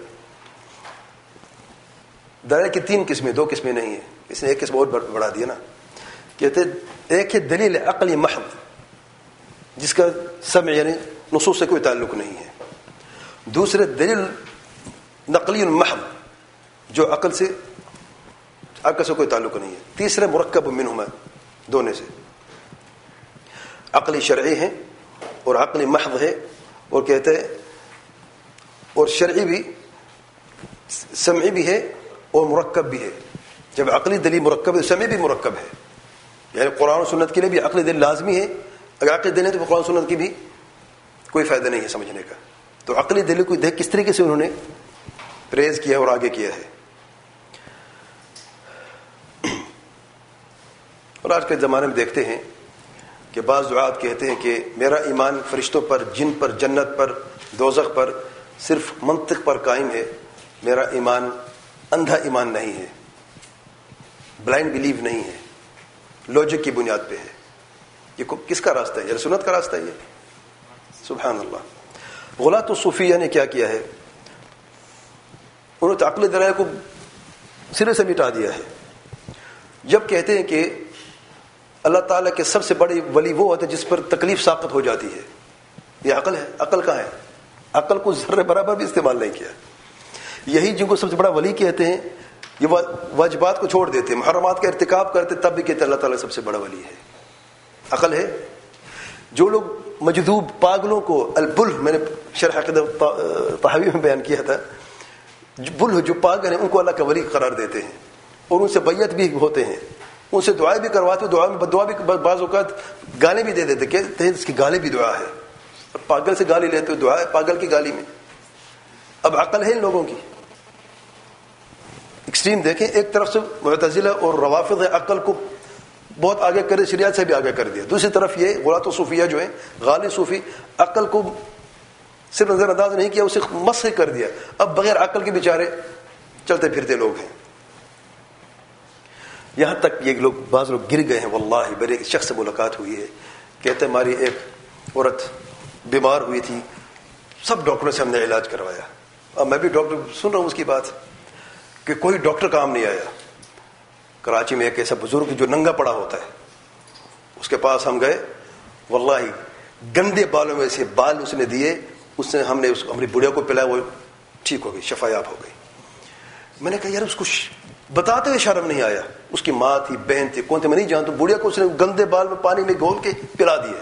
دلائل کی تین قسمیں دو قسمیں نہیں ہیں. اس نے ایک قسم اور بڑھا دیا نا. کہتے ایک ہے دلیل عقلی محض جس کا سمع یعنی نصوص سے کوئی تعلق نہیں ہے. دوسرے دلیل نقلی محض جو عقل سے عقل سے کوئی تعلق نہیں ہے. تیسرے مرکب منہما دونوں سے عقلی شرعی ہے اور عقلی محض ہے. اور کہتے ہیں اور شرعی بھی سمعی بھی ہے اور مرکب بھی ہے. جب عقلی دلیل مرکب ہے سمعی بھی مرکب ہے. یعنی قرآن و سنت کے لیے بھی عقلی دلیل لازمی ہے. اگر عقلی دلیل ہے تو قرآن و سنت کی بھی کوئی فائدہ نہیں ہے سمجھنے کا. تو عقلی دلیل کو دیکھ کس طریقے سے انہوں نے پریز کیا اور آگے کیا ہے. اور آج کے زمانے میں دیکھتے ہیں کہ بعض دعات کہتے ہیں کہ میرا ایمان فرشتوں پر جن پر جنت پر دوزخ پر صرف منطق پر قائم ہے. میرا ایمان اندھا ایمان نہیں ہے بلائنڈ بلیو نہیں ہے لاجک کی بنیاد پہ ہے. یہ کس کا راستہ ہے؟ یہ سنت کا راستہ ہے. یہ سبحان اللہ. غلاۃ الصوفیہ نے کیا کیا ہے انہوں نے عقلی دلائل کو سرے سے مٹا دیا ہے. جب کہتے ہیں کہ اللہ تعالیٰ کے سب سے بڑی ولی وہ ہوتا ہے جس پر تکلیف ساقط ہو جاتی ہے. یہ عقل ہے. عقل کہاں ہے؟ عقل کو ذرے برابر بھی استعمال نہیں کیا. یہی جن کو سب سے بڑا ولی کہتے ہیں یہ واجبات کو چھوڑ دیتے ہیں محرمات کا ارتکاب کرتے تب بھی کہتے ہیں اللہ تعالیٰ سب سے بڑا ولی ہے. عقل ہے. جو لوگ مجذوب پاگلوں کو البلہ میں نے شرح عقیدہ طحاوی میں بیان کیا تھا بلہ جو پاگل ہیں ان کو اللہ کا ولی قرار دیتے ہیں اور ان سے بیعت بھی ہوتے ہیں ان سے دعائیں بھی کرواتے. دعا میں بدعا بھی بعض اوقات گالی بھی دے دیتے کہتے ہیں اس کی گالی بھی دعا ہے. پاگل سے گالی لیتے دعا ہے پاگل کی گالی میں. اب عقل ہے ان لوگوں کی. ایکسٹریم دیکھیں ایک طرف سے معتزلہ اور روافض عقل کو بہت آگے کرے شریعت سے بھی آگے کر دیا. دوسری طرف یہ غلاۃ صوفیہ جو ہیں غالی صوفی عقل کو صرف نظر انداز نہیں کیا اسے مسخ کر دیا. اب بغیر عقل کے بیچارے چلتے پھرتے لوگ ہیں. یہاں تک یہ لوگ بعض لوگ گر گئے ہیں. واللہ میرے ایک شخص سے ملاقات ہوئی ہے کہتے ہماری ایک عورت بیمار ہوئی تھی سب ڈاکٹروں سے ہم نے علاج کروایا. اب میں بھی ڈاکٹر سن رہا ہوں اس کی بات کہ کوئی ڈاکٹر کام نہیں آیا. کراچی میں ایک ایسا بزرگ جو ننگا پڑا ہوتا ہے اس کے پاس ہم گئے. واللہ گندے بالوں میں سے بال اس نے دیے. اس نے ہم نے اس ہماری بڑھیا کو پلایا وہ ٹھیک ہو گئی شفایاب ہو گئی. میں نے کہا یار اس کو بتاتے ہوئے شرم نہیں آیا. اس کی ماں تھی بہن تھی کون تھے میں نہیں جانتا. بڑھیا کو اس نے گندے بال میں پانی میں گھول کے پلا دیے.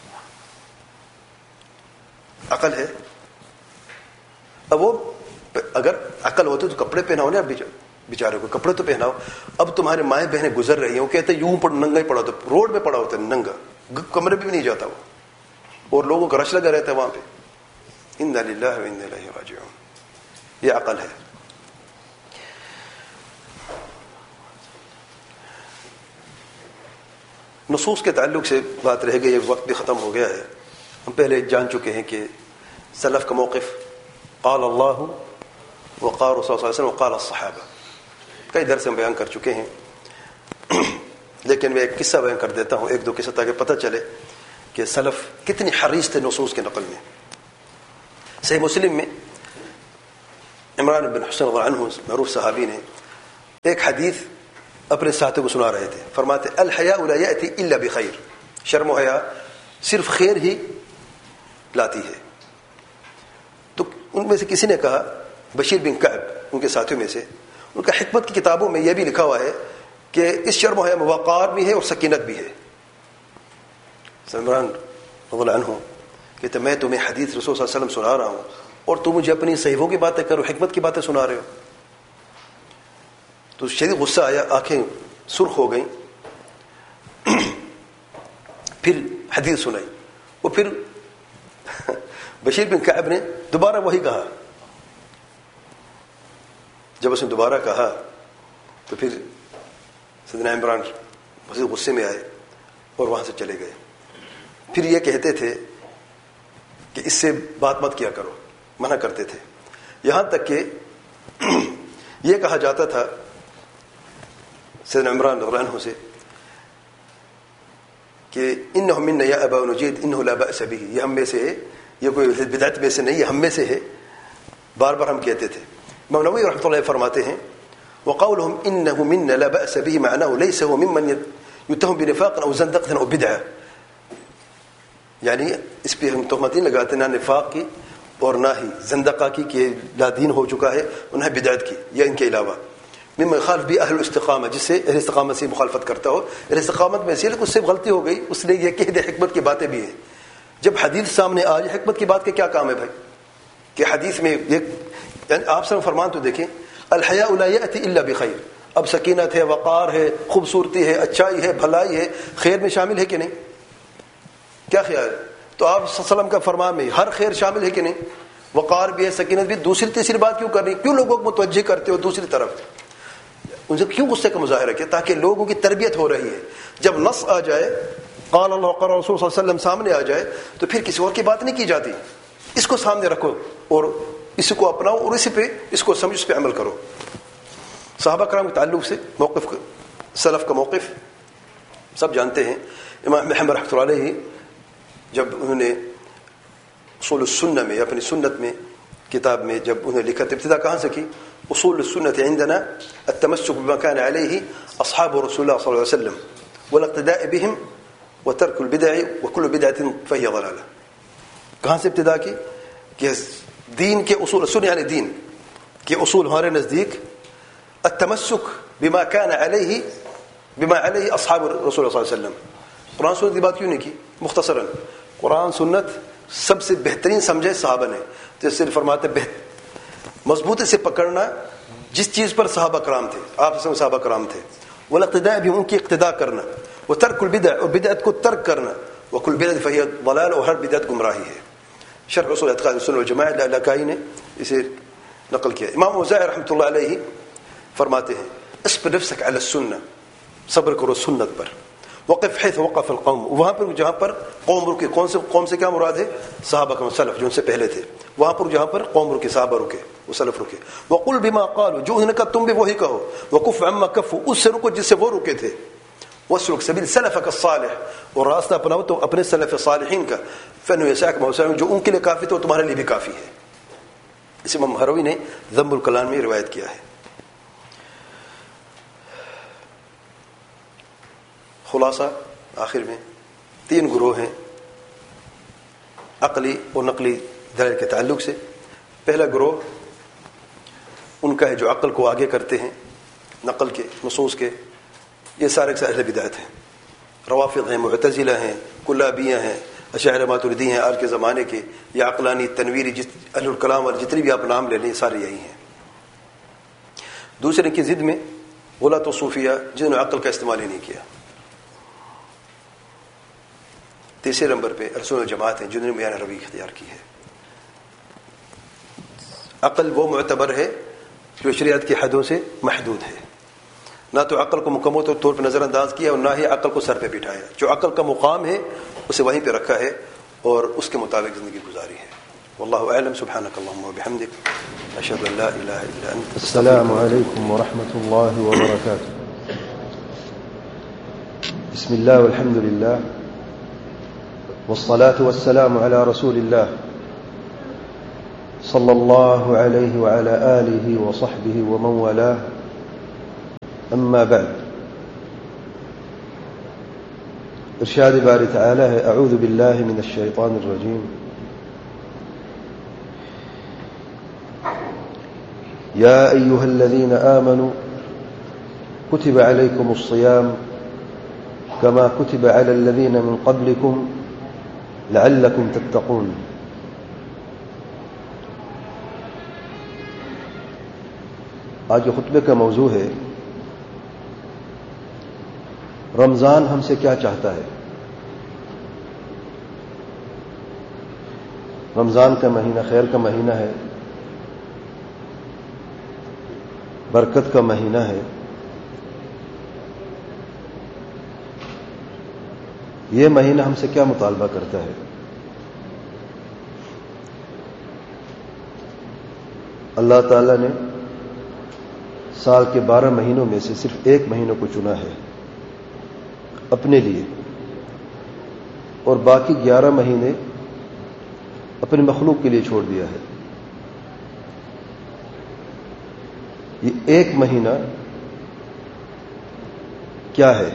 عقل ہے. اب وہ اگر عقل ہوتی تو کپڑے پہناؤ نا بیچارے کو کپڑے تو پہناؤ. اب تمہارے مائیں بہنیں گزر رہی ہیں وہ کہتے ہیں یوں پر ننگا ہی پڑا ہوتا روڈ میں پڑا ہوتا ہے ننگا کمرے پہ بھی نہیں جاتا وہ اور لوگوں کا رش لگا رہتا ہے وہاں پہ. انا للہ و انا الیہ راجعون. یہ عقل ہے. نصوص کے تعلق سے بات رہ گئی. وقت بھی ختم ہو گیا ہے. ہم پہلے جان چکے ہیں کہ سلف کا موقف قال اللہ وقال رسول صلی اللہ علیہ وسلم وقال الصحابہ کئی درس ہم بیان کر چکے ہیں. لیکن میں ایک قصہ بیان کر دیتا ہوں ایک دو قصہ تاکہ پتہ چلے کہ سلف کتنی حریص تھے نصوص کے نقل میں. صحیح مسلم میں عمران بن حسین رضی اللہ عنہ معروف صحابی نے ایک حدیث اپنے ساتھیوں کو سنا رہے تھے. فرماتے الحیاء لا یأتی الا بخیر، شرم و حیا صرف خیر ہی لاتی ہے. تو ان میں سے کسی نے کہا، بشیر بن کعب ان کے ساتھیوں میں سے، ان کا حکمت کی کتابوں میں یہ بھی لکھا ہوا ہے کہ اس شرم و حیا میں وقار بھی ہے اور سکینت بھی ہے. عمران رضی اللہ عنہ کہتے میں تمہیں حدیث رسول صلی اللہ علیہ وسلم سنا رہا ہوں اور تم مجھے اپنی صحیفوں کی باتیں کرو، حکمت کی باتیں سنا رہے ہو. تو شدید غصہ آیا، آنکھیں سرخ ہو گئیں. پھر حدیث سنائی. وہ پھر بشیر بن کعب نے دوبارہ وہی کہا. جب اس نے دوبارہ کہا تو پھر سیدنا عمران مزید غصے میں آئے اور وہاں سے چلے گئے. پھر یہ کہتے تھے کہ اس سے بات مت کیا کرو، منع کرتے تھے. یہاں تک کہ یہ کہا جاتا تھا سیدنا عمران رضی اللہ عنہ سے کہ انہ منا یا ابا نجید انہ لا بأس به، یہ ہم میں سے ہے، یہ کوئی بدعت میں سے نہیں، یہ ہم میں سے ہے. بار بار ہم کہتے تھے. امام نووی رحمۃ اللہ فرماتے ہیں وقولهم انه منا لا بأس به معناه ليس هو ممن يتهم بنفاق او زندقه او بدعه، یعنی اس پہ ہم تہمت نہیں لگاتے نہ نفاق کی اور نہ ہی زندقہ کی کہ لا دین ہو چکا ہے، اور نہ بدعت کی یا ان کے علاوہ. مما يخالف به اهل الاستقامه، جس سے اہل استقامت سے مخالفت کرتا ہو. اہل استقامت میں سے اس سے غلطی ہو گئی، اس نے یہ کہہ دیا حکمت کی باتیں بھی ہیں. جب حدیث سامنے آ جائے حکمت کی بات کا کیا کام ہے بھائی؟ کہ حدیث میں ایک یعنی آپ سے فرمان تو دیکھیں الحیاء لا یأتی الا بخیر. اب سکینت ہے، وقار ہے، خوبصورتی ہے، اچھائی ہے، بھلائی ہے، خیر میں شامل ہے کہ نہیں؟ کیا خیال ہے؟ تو آپ صلی اللہ علیہ وسلم کا فرمان میں ہر خیر شامل ہے کہ نہیں؟ وقار بھی ہے، سکینت بھی. دوسری تیسری بات کیوں کرنی؟ کیوں لوگوں کو متوجہ کرتے ہو دوسری طرف؟ ان سے کیوں غصے کا مظاہرہ کیا؟ تاکہ لوگوں کی تربیت ہو رہی ہے. جب نص آ جائے، قال اللہ قال رسول صلی اللہ علیہ وسلم سامنے آ جائے تو پھر کسی اور کی بات نہیں کی جاتی. اس کو سامنے رکھو اور اس کو اپناؤ اور اسی پہ اس کو سمجھ، اس پہ عمل کرو. صحابہ کرام کے تعلق سے موقف سلف کا موقف سب جانتے ہیں. امام محمد رحمۃ اللہ علیہ جب انہوں نے اصول السنہ میں اپنی سنت میں کتاب میں جب انہوں نے لکھا، ابتدا کہاں سے کی؟ اصول السنة عندنا التمسك بما كان عليه اصحاب رسول الله صلى الله عليه وسلم والاقتداء بهم وترك البدع وكل بدعة فهي ضلالة. کہاں سے ابتدا کی؟ کہ دین کے اصول، سن یعنی دین کے اصول ہمارے نزدیک التمسک بما كان عليه بما عليه اصحاب رسول اللہ صلی اللہ علیہ وسلم. قرآن سنت کی بات کیوں نہیں کی؟ مختصراً قرآن سنت سب سے بہترین سمجھے صحابہ نے. جیسے فرماتے مضبوطی سے پکڑنا جس چیز پر صحابہ کرام تھے، آپ سے صحابہ کرام تھے. والاقتداء بھی ان کی اقتداء کرنا، وترک البدع اور بدعت کو ترک کرنا، وکل بدعت فہی ضلال اور ہر بدعت گمراہی ہے. شرح اصول اعتقاد السنہ والجماعہ لالکائی نے اسے نقل کیا. امام اوزاعی رحمۃ اللہ علیہ فرماتے ہیں اصبر نفسک علی السنہ، صبر کرو سنت پر. وقف حيث وقف القوم، وہاں پر جہاں پر قوم رکے. کون سے قوم سے کیا مراد ہے؟ صحابہ کا سلف جو ان سے پہلے تھے. وہاں پر جہاں پر قوم رکے، صحابہ رکے، وہ سلف رکے. وقل بما قالوا، جو انہوں نے کہا تم بھی وہی کہو. وقف عما کفوا، اس سے رکو جس سے وہ رکے تھے. واسلک سبیل سلفک الصالح، اور راستہ اپناؤ تو اپنے سلف صالحین کا. فانه يسعك ما وسعهم، جو ان کے لیے کافی تھا وہ تمہارے لیے بھی کافی ہے. اسے امام ہروی نے ذم الکلام میں روایت کیا ہے. خلاصہ آخر میں تین گروہ ہیں عقلی اور نقلی دلائل کے تعلق سے. پہلا گروہ ان کا ہے جو عقل کو آگے کرتے ہیں نقل کے نصوص کے. یہ سارے کے اہل بدعت ہیں. روافض ہیں، معتزلہ ہیں، کلابیہ ہیں، اشاعرہ ماتریدی ہیں آج کے زمانے کے، یا عقلانی تنویری جس اہل الکلام والے جتنی بھی آپ نام لے لیں سارے یہی ہیں. دوسرے کی ضد میں غلاۃ و صوفیہ جنہوں نے عقل کا استعمال ہی نہیں کیا. تیسرے نمبر پہ اہل سنت جماعت ہیں جنہوں نے میانہ روی اختیار کی ہے. عقل وہ معتبر ہے جو شریعت کی حدوں سے محدود ہے. نہ تو عقل کو مکمل طور پر نظر انداز کیا اور نہ ہی عقل کو سر پہ بٹھایا. جو عقل کا مقام ہے اسے وہیں پہ رکھا ہے اور اس کے مطابق زندگی گزاری ہے. واللہ اعلم. سبحانک اللہم وبحمدک، اشہد ان لا الہ الا انت. السلام علیکم ورحمۃ اللہ وبرکاتہ. بسم اللہ والحمد للہ والصلاة والسلام على رسول الله صلى الله عليه وعلى آله وصحبه ومن والاه أما بعد. ارشاد باری تعالی ہے اعوذ باللہ من الشیطان الرجیم یا ایہا الذین آمنوا كتب عليكم الصيام كما كتب على الذين من قبلكم لعلكم تتقون. آج کے خطبے کا موضوع ہے رمضان ہم سے کیا چاہتا ہے. رمضان کا مہینہ خیر کا مہینہ ہے، برکت کا مہینہ ہے. یہ مہینہ ہم سے کیا مطالبہ کرتا ہے؟ اللہ تعالی نے سال کے بارہ مہینوں میں سے صرف ایک مہینوں کو چنا ہے اپنے لیے، اور باقی گیارہ مہینے اپنی مخلوق کے لیے چھوڑ دیا ہے. یہ ایک مہینہ کیا ہے؟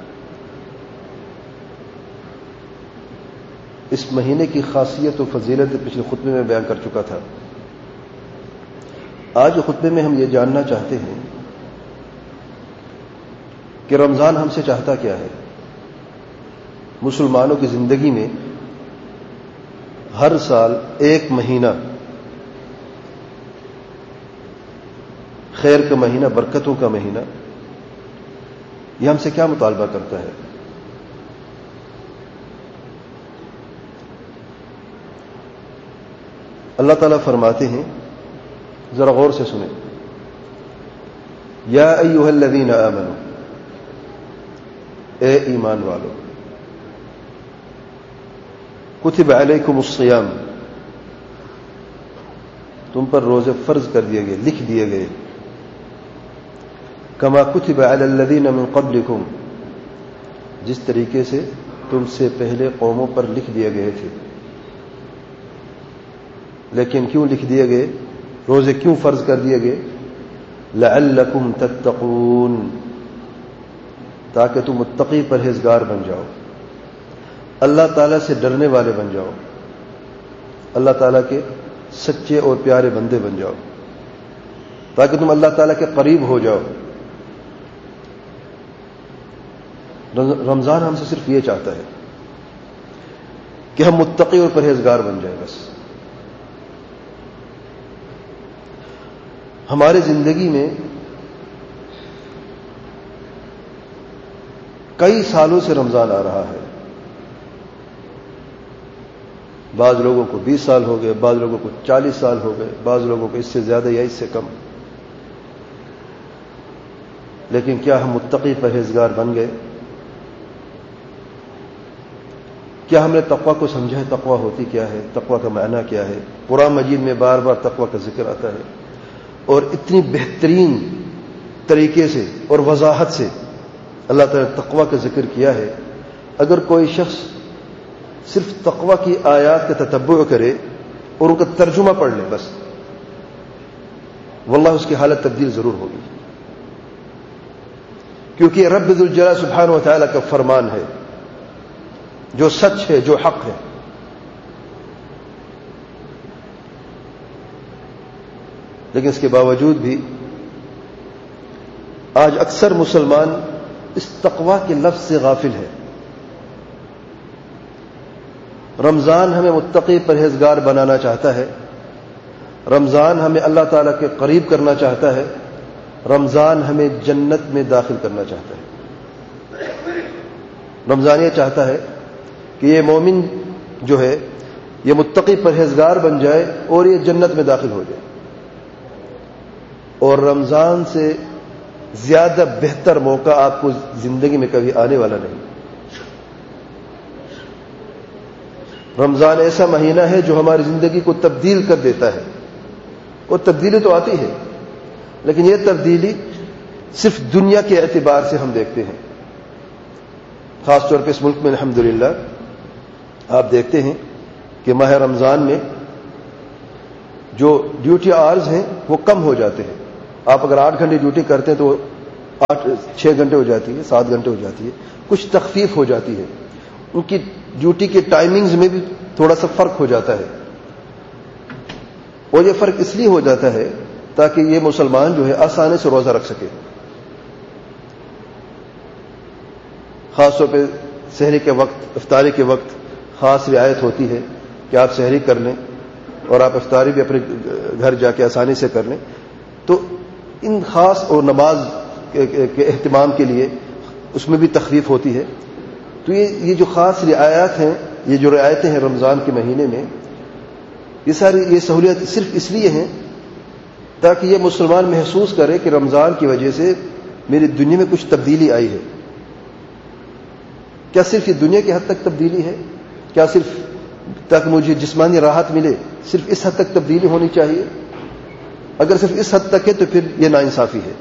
اس مہینے کی خاصیت و فضیلت پچھلے خطبے میں بیان کر چکا تھا. آج کے خطبے میں ہم یہ جاننا چاہتے ہیں کہ رمضان ہم سے چاہتا کیا ہے. مسلمانوں کی زندگی میں ہر سال ایک مہینہ خیر کا مہینہ، برکتوں کا مہینہ، یہ ہم سے کیا مطالبہ کرتا ہے؟ اللہ تعالیٰ فرماتے ہیں، ذرا غور سے سنیں، یا ایھا الذین آمنوا، اے ایمان والو، کتب علیکم الصیام، تم پر روزے فرض کر دیے گئے، لکھ دیے گئے، کما کتب علی الذین من قبلکم، جس طریقے سے تم سے پہلے قوموں پر لکھ دیے گئے تھے. لیکن کیوں لکھ دیے گئے؟ روزے کیوں فرض کر دیے گئے؟ لعلکم تتقون، تاکہ تم متقی پرہیزگار بن جاؤ، اللہ تعالیٰ سے ڈرنے والے بن جاؤ، اللہ تعالیٰ کے سچے اور پیارے بندے بن جاؤ، تاکہ تم اللہ تعالیٰ کے قریب ہو جاؤ. رمضان ہم سے صرف یہ چاہتا ہے کہ ہم متقی اور پرہیزگار بن جائیں. بس ہماری زندگی میں کئی سالوں سے رمضان آ رہا ہے. بعض لوگوں کو بیس سال ہو گئے، بعض لوگوں کو چالیس سال ہو گئے، بعض لوگوں کو اس سے زیادہ یا اس سے کم. لیکن کیا ہم متقی پرہیزگار بن گئے؟ کیا ہم نے تقویٰ کو سمجھا ہے؟ تقویٰ ہوتی کیا ہے؟ تقویٰ کا معنی کیا ہے؟ قرآن مجید میں بار بار تقویٰ کا ذکر آتا ہے، اور اتنی بہترین طریقے سے اور وضاحت سے اللہ تعالیٰ نے تقویٰ کا ذکر کیا ہے. اگر کوئی شخص صرف تقویٰ کی آیات کا تتبع کرے اور ان کا ترجمہ پڑھ لے بس، واللہ اس کی حالت تبدیل ضرور ہوگی. کیونکہ رب ذو الجلال سبحانہ و تعالیٰ کا فرمان ہے جو سچ ہے، جو حق ہے. لیکن اس کے باوجود بھی آج اکثر مسلمان اس تقویٰ کے لفظ سے غافل ہے. رمضان ہمیں متقی پرہیزگار بنانا چاہتا ہے، رمضان ہمیں اللہ تعالیٰ کے قریب کرنا چاہتا ہے، رمضان ہمیں جنت میں داخل کرنا چاہتا ہے. رمضان یہ چاہتا ہے کہ یہ مومن جو ہے یہ متقی پرہیزگار بن جائے اور یہ جنت میں داخل ہو جائے. اور رمضان سے زیادہ بہتر موقع آپ کو زندگی میں کبھی آنے والا نہیں. رمضان ایسا مہینہ ہے جو ہماری زندگی کو تبدیل کر دیتا ہے. اور تبدیلی تو آتی ہے، لیکن یہ تبدیلی صرف دنیا کے اعتبار سے ہم دیکھتے ہیں. خاص طور پہ اس ملک میں الحمدللہ آپ دیکھتے ہیں کہ ماہ رمضان میں جو ڈیوٹی آورز ہیں وہ کم ہو جاتے ہیں. آپ اگر آٹھ گھنٹے ڈیوٹی کرتے ہیں تو آٹھ چھ گھنٹے ہو جاتی ہے, سات گھنٹے ہو جاتی ہے. کچھ تخفیف ہو جاتی ہے, ان کی ڈیوٹی کے ٹائمنگز میں بھی تھوڑا سا فرق ہو جاتا ہے. اور یہ فرق اس لیے ہو جاتا ہے تاکہ یہ مسلمان جو ہے آسانی سے روزہ رکھ سکے. خاص طور پہ سحری کے وقت, افطاری کے وقت خاص رعایت ہوتی ہے کہ آپ سحری کر لیں اور آپ افطاری بھی اپنے گھر جا کے آسانی سے کر لیں. تو ان خاص اور نماز کے اہتمام کے لیے اس میں بھی تخفیف ہوتی ہے. تو یہ یہ جو خاص رعایات ہیں, یہ جو رعایتیں ہیں رمضان کے مہینے میں, یہ ساری یہ سہولیت صرف اس لیے ہیں تاکہ یہ مسلمان محسوس کرے کہ رمضان کی وجہ سے میری دنیا میں کچھ تبدیلی آئی ہے. کیا صرف یہ دنیا کی حد تک تبدیلی ہے؟ کیا صرف تاکہ مجھے جسمانی راحت ملے صرف اس حد تک تبدیلی ہونی چاہیے؟ اگر صرف اس حد تک ہے تو پھر یہ ناانصافی ہے.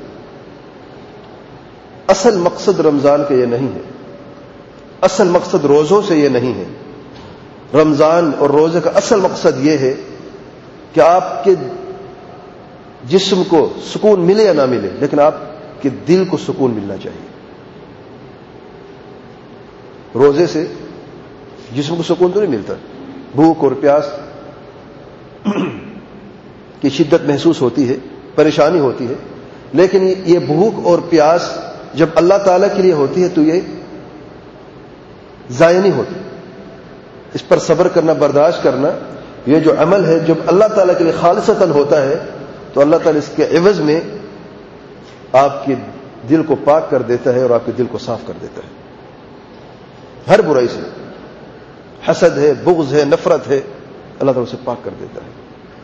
اصل مقصد رمضان کا یہ نہیں ہے, اصل مقصد روزوں سے یہ نہیں ہے. رمضان اور روزے کا اصل مقصد یہ ہے کہ آپ کے جسم کو سکون ملے یا نہ ملے, لیکن آپ کے دل کو سکون ملنا چاہیے. روزے سے جسم کو سکون تو نہیں ملتا, بھوک اور پیاس کی شدت محسوس ہوتی ہے, پریشانی ہوتی ہے, لیکن یہ بھوک اور پیاس جب اللہ تعالیٰ کے لیے ہوتی ہے تو یہ ضائع نہیں ہوتی. اس پر صبر کرنا, برداشت کرنا, یہ جو عمل ہے جب اللہ تعالیٰ کے لیے خالصتاً ہوتا ہے تو اللہ تعالیٰ اس کے عوض میں آپ کے دل کو پاک کر دیتا ہے اور آپ کے دل کو صاف کر دیتا ہے ہر برائی سے. حسد ہے, بغض ہے, نفرت ہے, اللہ تعالیٰ اسے پاک کر دیتا ہے.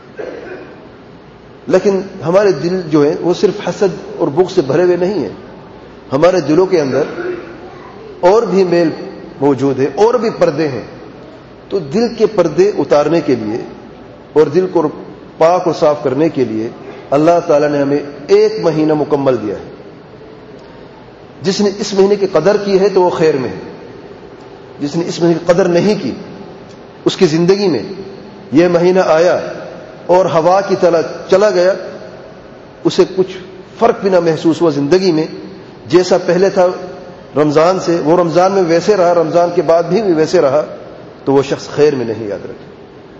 لیکن ہمارے دل جو ہے وہ صرف حسد اور بغض سے بھرے ہوئے نہیں ہیں. ہمارے دلوں کے اندر اور بھی میل موجود ہے, اور بھی پردے ہیں. تو دل کے پردے اتارنے کے لیے اور دل کو پاک اور صاف کرنے کے لیے اللہ تعالیٰ نے ہمیں ایک مہینہ مکمل دیا ہے. جس نے اس مہینے کی قدر کی ہے تو وہ خیر میں ہے, جس نے اس مہینے کی قدر نہیں کی اس کی زندگی میں یہ مہینہ آیا اور ہوا کی طرح چلا گیا, اسے کچھ فرق بھی نہ محسوس ہوا زندگی میں. جیسا پہلے تھا رمضان سے وہ رمضان میں ویسے رہا, رمضان کے بعد بھی ویسے رہا, تو وہ شخص خیر میں نہیں. یاد رکھے,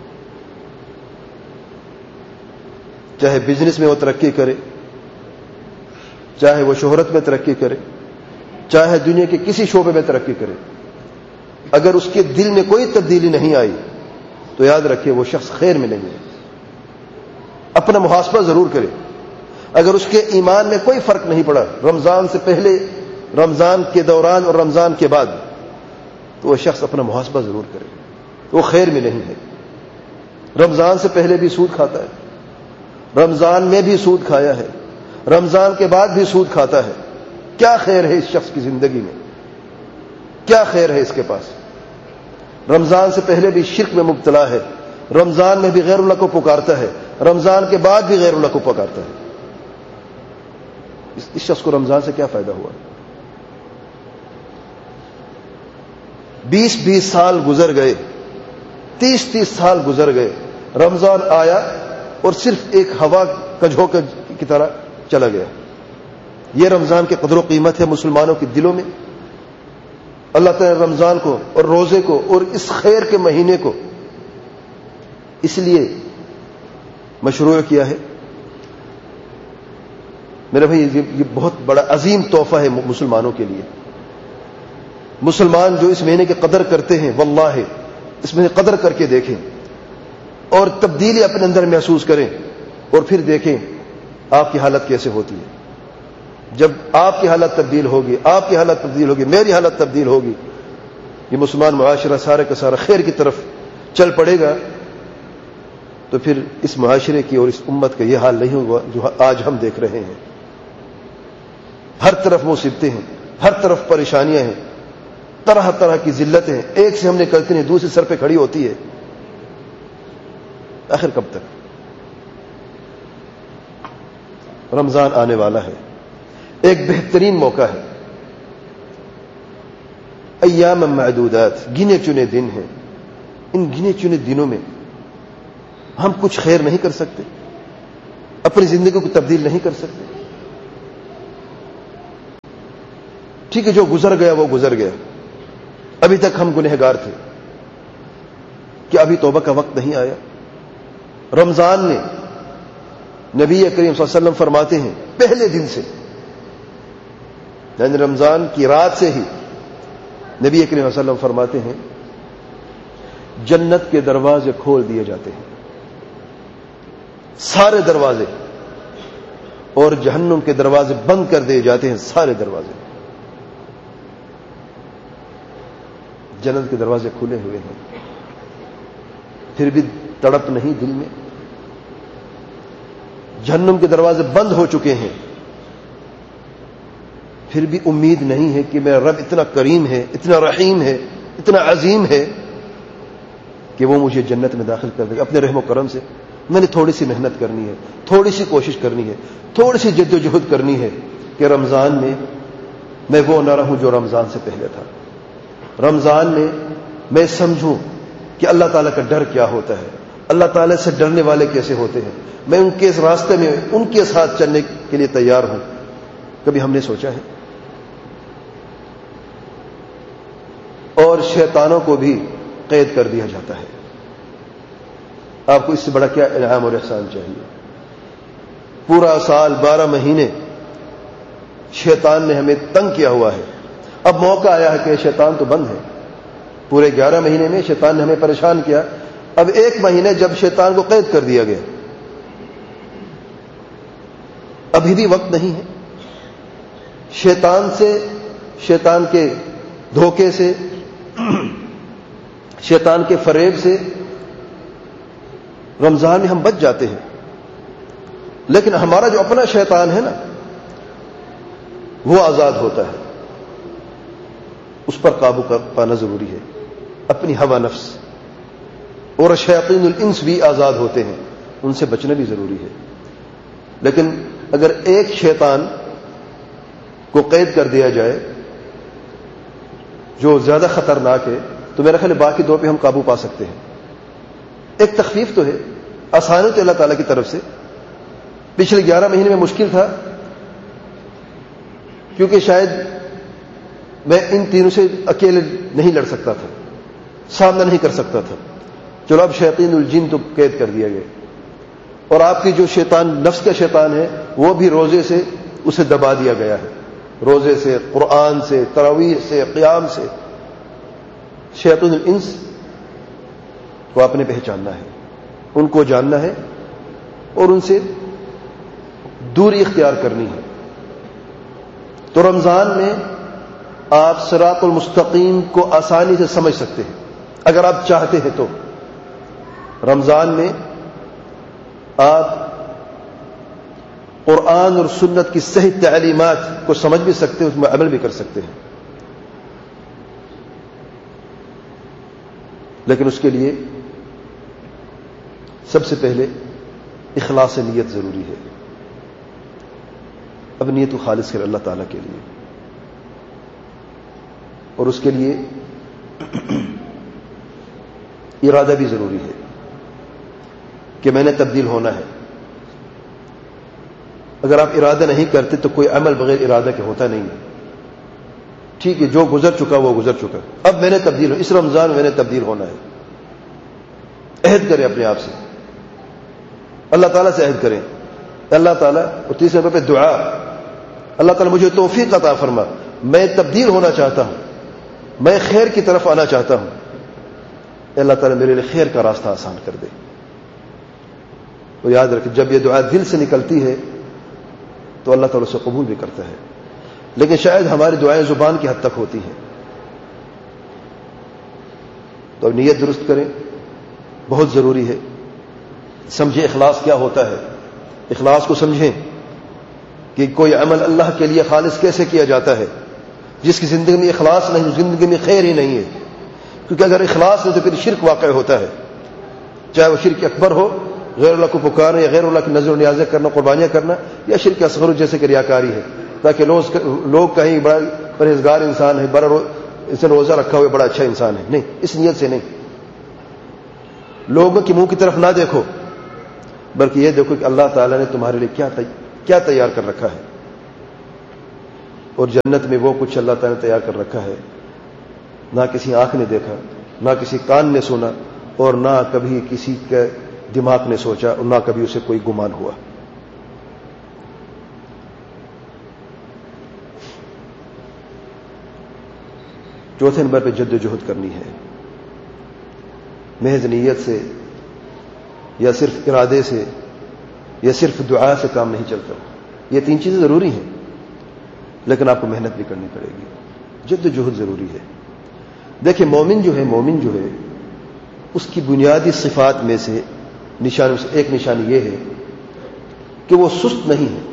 چاہے بزنس میں وہ ترقی کرے, چاہے وہ شہرت میں ترقی کرے, چاہے دنیا کے کسی شعبے میں ترقی کرے, اگر اس کے دل میں کوئی تبدیلی نہیں آئی تو یاد رکھے وہ شخص خیر میں نہیں ہے. اپنا محاسبہ ضرور کرے. اگر اس کے ایمان میں کوئی فرق نہیں پڑا رمضان سے پہلے, رمضان کے دوران اور رمضان کے بعد, تو وہ شخص اپنا محاسبہ ضرور کرے, وہ خیر میں نہیں ہے. رمضان سے پہلے بھی سود کھاتا ہے, رمضان میں بھی سود کھایا ہے, رمضان کے بعد بھی سود کھاتا ہے. کیا خیر ہے اس شخص کی زندگی میں؟ کیا خیر ہے اس کے پاس؟ رمضان سے پہلے بھی شرک میں مبتلا ہے, رمضان میں بھی غیر اللہ کو پکارتا ہے, رمضان کے بعد بھی غیر اللہ کو پکارتا ہے. اس شخص کو رمضان سے کیا فائدہ ہوا؟ بیس بیس سال گزر گئے, تیس تیس سال گزر گئے, رمضان آیا اور صرف ایک ہوا کا جھونکا کی طرح چلا گیا. یہ رمضان کی قدر و قیمت ہے مسلمانوں کے دلوں میں. اللہ تعالی نے رمضان کو اور روزے کو اور اس خیر کے مہینے کو اس لیے مشروع کیا ہے. میرے بھائی یہ بہت بڑا عظیم تحفہ ہے مسلمانوں کے لیے. مسلمان جو اس مہینے کی قدر کرتے ہیں, واللہ اس مہینے قدر کر کے دیکھیں اور تبدیلی اپنے اندر محسوس کریں, اور پھر دیکھیں آپ کی حالت کیسے ہوتی ہے. جب آپ کی حالت تبدیل ہوگی, آپ کی حالت تبدیل ہوگی, میری حالت تبدیل ہوگی, یہ مسلمان معاشرہ سارے کا سارا خیر کی طرف چل پڑے گا. تو پھر اس معاشرے کی اور اس امت کا یہ حال نہیں ہوگا جو آج ہم دیکھ رہے ہیں. ہر طرف مصیبتیں ہیں, ہر طرف پریشانیاں ہیں, طرح طرح کی ذلتیں ہیں, ایک سے ہم نے کرتے ہیں دوسری سر پہ کھڑی ہوتی ہے. آخر کب تک؟ رمضان آنے والا ہے, ایک بہترین موقع ہے. ایام معدودات, گنے چنے دن ہیں. ان گنے چنے دنوں میں ہم کچھ خیر نہیں کر سکتے، اپنی زندگی کو تبدیل نہیں کر سکتے. ٹھیک ہے، جو گزر گیا وہ گزر گیا. ابھی تک ہم گنہگار تھے، کہ ابھی توبہ کا وقت نہیں آیا؟ رمضان میں نبی کریم صلی اللہ علیہ وسلم فرماتے ہیں پہلے دن سے، یعنی رمضان کی رات سے ہی نبی کریم صلی اللہ علیہ وسلم فرماتے ہیں جنت کے دروازے کھول دیے جاتے ہیں، سارے دروازے، اور جہنم کے دروازے بند کر دیے جاتے ہیں، سارے دروازے. جنت کے دروازے کھلے ہوئے ہیں، پھر بھی تڑپ نہیں دل میں. جہنم کے دروازے بند ہو چکے ہیں، پھر بھی امید نہیں ہے کہ میرا رب اتنا کریم ہے، اتنا رحیم ہے، اتنا عظیم ہے کہ وہ مجھے جنت میں داخل کر دے گا اپنے رحم و کرم سے. میں نے تھوڑی سی محنت کرنی ہے، تھوڑی سی کوشش کرنی ہے، تھوڑی سی جد و جہد کرنی ہے کہ رمضان میں میں وہ نہ رہوں جو رمضان سے پہلے تھا. رمضان میں میں سمجھوں کہ اللہ تعالیٰ کا ڈر کیا ہوتا ہے، اللہ تعالیٰ سے ڈرنے والے کیسے ہوتے ہیں، میں ان کے اس راستے میں ان کے ساتھ چلنے کے لیے تیار ہوں. کبھی ہم نے سوچا ہے؟ اور شیطانوں کو بھی قید کر دیا جاتا ہے. آپ کو اس سے بڑا کیا انعام اور احسان چاہیے؟ پورا سال بارہ مہینے شیطان نے ہمیں تنگ کیا ہوا ہے. اب موقع آیا ہے کہ شیطان تو بند ہے، پورے گیارہ مہینے میں شیطان نے ہمیں پریشان کیا. اب ایک مہینے جب شیطان کو قید کر دیا گیا، ابھی بھی وقت نہیں ہے. شیطان سے، شیطان کے دھوکے سے، شیطان کے فریب سے رمضان میں ہم بچ جاتے ہیں. لیکن ہمارا جو اپنا شیطان ہے نا، وہ آزاد ہوتا ہے، اس پر قابو پانا ضروری ہے. اپنی ہوا نفس اور شیاطین الانس بھی آزاد ہوتے ہیں، ان سے بچنا بھی ضروری ہے. لیکن اگر ایک شیطان کو قید کر دیا جائے جو زیادہ خطرناک ہے، تو میرا خیال ہے باقی دو پہ ہم قابو پا سکتے ہیں. ایک تخفیف تو ہے، آسانی تو اللہ تعالیٰ کی طرف سے. پچھلے گیارہ مہینے میں مشکل تھا، کیونکہ شاید میں ان تینوں سے اکیلے نہیں لڑ سکتا تھا، سامنا نہیں کر سکتا تھا. چلو اب شیاطین الجن تو قید کر دیا گیا، اور آپ کی جو شیطان نفس کا شیطان ہے وہ بھی روزے سے اسے دبا دیا گیا ہے. روزے سے، قرآن سے، تراویح سے، قیام سے. شیاطین الانس کو آپ نے پہچاننا ہے، ان کو جاننا ہے اور ان سے دوری اختیار کرنی ہے. تو رمضان میں آپ صراط المستقیم کو آسانی سے سمجھ سکتے ہیں اگر آپ چاہتے ہیں تو. رمضان میں آپ قرآن اور سنت کی صحیح تعلیمات کو سمجھ بھی سکتے ہیں، اس میں عمل بھی کر سکتے ہیں. لیکن اس کے لیے سب سے پہلے اخلاص نیت ضروری ہے. اب نیت کو خالص کر اللہ تعالیٰ کے لیے، اور اس کے لیے ارادہ بھی ضروری ہے کہ میں نے تبدیل ہونا ہے. اگر آپ ارادہ نہیں کرتے تو کوئی عمل بغیر ارادہ کے ہوتا نہیں ہے. ٹھیک ہے، جو گزر چکا وہ گزر چکا، اب میں نے تبدیل، اس رمضان میں نے تبدیل ہونا ہے. عہد کریں اپنے آپ سے، اللہ تعالیٰ سے عہد کریں. اللہ تعالیٰ، اور تیسرے نمبر پہ دعا، اللہ تعالیٰ مجھے توفیق عطا فرما، میں تبدیل ہونا چاہتا ہوں، میں خیر کی طرف آنا چاہتا ہوں. اللہ تعالیٰ میرے لیے خیر کا راستہ آسان کر دے. اور یاد رکھیں، جب یہ دعا دل سے نکلتی ہے تو اللہ تعالیٰ اسے قبول بھی کرتا ہے. لیکن شاید ہماری دعائیں زبان کی حد تک ہوتی ہیں. تو نیت درست کریں، بہت ضروری ہے. سمجھیں اخلاص کیا ہوتا ہے، اخلاص کو سمجھیں کہ کوئی عمل اللہ کے لیے خالص کیسے کیا جاتا ہے. جس کی زندگی میں اخلاص نہیں، زندگی میں خیر ہی نہیں ہے. کیونکہ اگر اخلاص نہیں تو پھر شرک واقع ہوتا ہے، چاہے وہ شرک اکبر ہو، غیر اللہ کو پکارنا یا غیر اللہ کی نظر و نیازیں کرنا، قربانیاں کرنا، یا شرک اصغر جیسے کہ ریاکاری ہے، تاکہ لوگ کہیں بڑا پرہیزگار انسان ہے، بڑا اس نے روزہ رکھا ہوا بڑا اچھا انسان ہے. نہیں، اس نیت سے نہیں. لوگوں کے منہ کی طرف نہ دیکھو بلکہ یہ دیکھو کہ اللہ تعالیٰ نے تمہارے لیے کیا کیا تیار کر رکھا ہے، اور جنت میں وہ کچھ اللہ تعالیٰ نے تیار کر رکھا ہے نہ کسی آنکھ نے دیکھا، نہ کسی کان نے سنا، اور نہ کبھی کسی کے دماغ نے سوچا، اور نہ کبھی اسے کوئی گمان ہوا۔ چوتھے نمبر پہ جد و جہد کرنی ہے، محض نیت سے یا صرف ارادے سے یا صرف دعا سے کام نہیں چلتا۔ یہ تین چیزیں ضروری ہیں، لیکن آپ کو محنت بھی کرنی پڑے گی، جد و جہد ضروری ہے۔ دیکھیں مومن جو ہے مومن جو ہے اس کی بنیادی صفات میں سے نشانوں سے ایک نشانی یہ ہے کہ وہ سست نہیں ہے،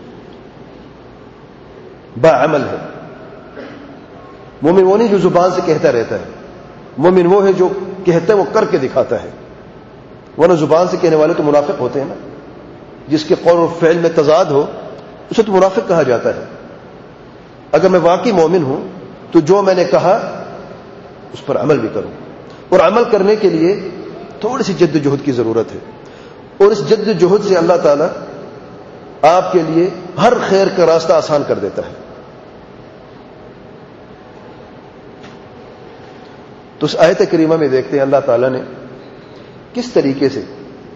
باعمل ہے۔ مومن وہ نہیں جو زبان سے کہتا رہتا ہے، مومن وہ ہے جو کہتا ہے وہ کر کے دکھاتا ہے، ورنہ زبان سے کہنے والے تو منافق ہوتے ہیں نا، جس کے قول اور فعل میں تضاد ہو اسے تو منافق کہا جاتا ہے۔ اگر میں واقعی مومن ہوں تو جو میں نے کہا اس پر عمل بھی کروں، اور عمل کرنے کے لیے تھوڑی سی جد و جہد کی ضرورت ہے، اور اس جد و جہد سے اللہ تعالیٰ آپ کے لیے ہر خیر کا راستہ آسان کر دیتا ہے۔ تو اس آیت کریمہ میں دیکھتے ہیں اللہ تعالیٰ نے کس طریقے سے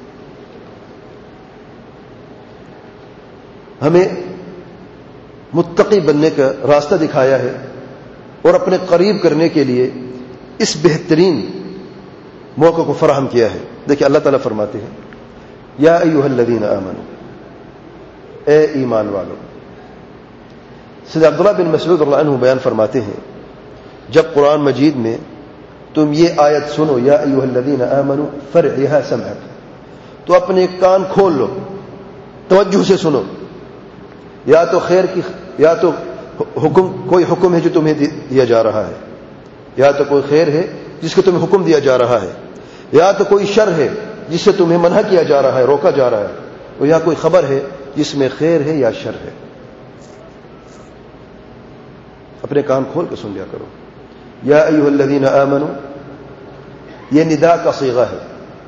ہمیں متقی بننے کا راستہ دکھایا ہے، اور اپنے قریب کرنے کے لیے اس بہترین موقع کو فراہم کیا ہے۔ دیکھیں اللہ تعالیٰ فرماتے ہیں یا ایھا الذین آمنوا، اے ایمان والو۔ سیدنا عبداللہ بن مسعود رضی اللہ عنہ بیان فرماتے ہیں جب قرآن مجید میں تم یہ آیت سنو یا ایھا الذین آمنوا فرعھا سمعک، تو اپنے کان کھول لو، توجہ سے سنو، یا تو خیر کی یا تو حکم کوئی حکم ہے جو تمہیں دیا جا رہا ہے، یا تو کوئی خیر ہے جس کو تمہیں حکم دیا جا رہا ہے، یا تو کوئی شر ہے جس سے تمہیں منع کیا جا رہا ہے، روکا جا رہا ہے، اور یا کوئی خبر ہے جس میں خیر ہے یا شر ہے۔ اپنے کان کھول کے سن لیا کرو۔ یا ایھا الذین آمنوا یہ ندا کا صیغہ ہے،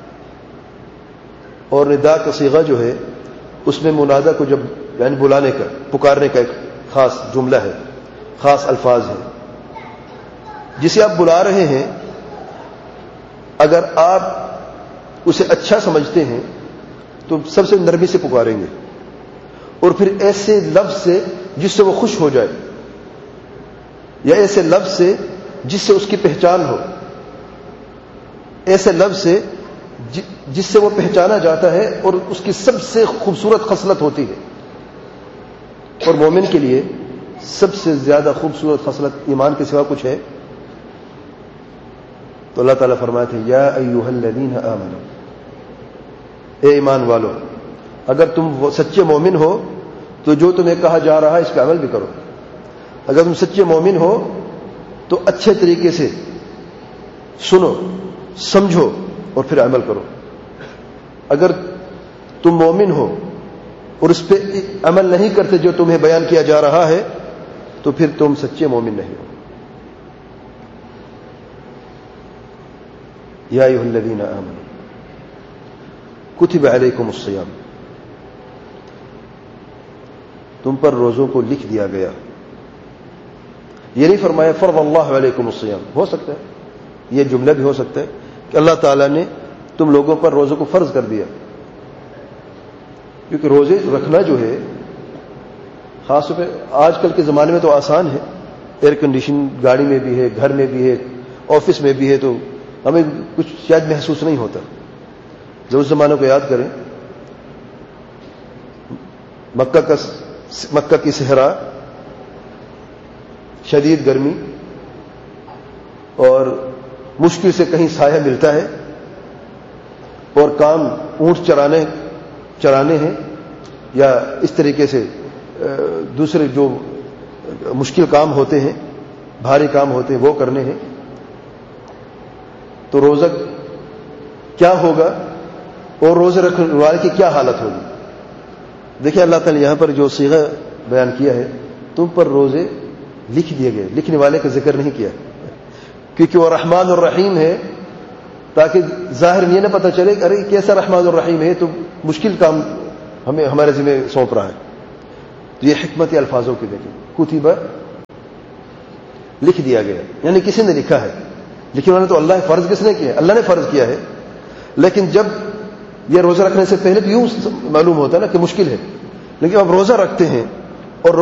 اور ندا کا صیغہ جو ہے اس میں منادہ کو جب یعنی بلانے کا پکارنے کا ایک خاص جملہ ہے، خاص الفاظ ہے، جسے آپ بلا رہے ہیں اگر آپ اسے اچھا سمجھتے ہیں تو سب سے نرمی سے پکاریں گے، اور پھر ایسے لفظ سے جس سے وہ خوش ہو جائے، یا ایسے لفظ سے جس سے اس کی پہچان ہو، ایسے لفظ سے جس سے وہ پہچانا جاتا ہے اور اس کی سب سے خوبصورت خصلت ہوتی ہے۔ اور مومن کے لیے سب سے زیادہ خوبصورت خصلت ایمان کے سوا کچھ ہے؟ تو اللہ تعالیٰ فرماتے ہیں یا ایھا الذین آمنوا، اے ایمان والو، اگر تم وہ سچے مومن ہو تو جو تمہیں کہا جا رہا ہے اس پہ عمل بھی کرو۔ اگر تم سچے مومن ہو تو اچھے طریقے سے سنو، سمجھو اور پھر عمل کرو۔ اگر تم مومن ہو اور اس پہ عمل نہیں کرتے جو تمہیں بیان کیا جا رہا ہے تو پھر تم سچے مومن نہیں ہو۔ یا ایھا الذین آمنوا کتب علیکم الصیام، تم پر روزوں کو لکھ دیا گیا۔ یہ نہیں فرمایا فرض اللہ علیکم الصیام، ہو سکتا ہے یہ جملہ بھی ہو سکتا ہے کہ اللہ تعالیٰ نے تم لوگوں پر روزوں کو فرض کر دیا، کیونکہ روزے رکھنا جو ہے خاص طور پہ آج کل کے زمانے میں تو آسان ہے، ایئر کنڈیشن گاڑی میں بھی ہے، گھر میں بھی ہے، آفس میں بھی ہے، تو ہمیں کچھ شاید محسوس نہیں ہوتا۔ جب اس زمانے کو یاد کریں، مکہ کا مکہ کی صحرا، شدید گرمی، اور مشکل سے کہیں سایہ ملتا ہے، اور کام اونٹ چرانے چرانے ہیں یا اس طریقے سے دوسرے جو مشکل کام ہوتے ہیں، بھاری کام ہوتے ہیں وہ کرنے ہیں، تو روزہ کیا ہوگا اور روزے رکھنے والے کی کیا حالت ہوگی؟ دیکھیں اللہ تعالی یہاں پر جو صیغہ بیان کیا ہے، تم پر روزے لکھ دیے گئے، لکھنے والے کا ذکر نہیں کیا کیونکہ وہ رحمان الرحیم ہے، تاکہ ظاہر یہ نہ پتہ چلے کہ ارے کیسا رحمان الرحیم ہے، تو مشکل کام ہمیں ہمارے ذمہ سونپ رہا ہے. تو یہ حکمت الفاظوں کی دیکھیں. کتبہ لکھ دیا گیا، یعنی کسی نے لکھا ہے، لیکن انہوں نے تو اللہ فرض کس نے کیا؟ اللہ نے فرض کیا ہے. لیکن جب یہ روزہ رکھنے سے پہلے تو یوں معلوم ہوتا ہے نا کہ مشکل ہے، لیکن اب روزہ رکھتے ہیں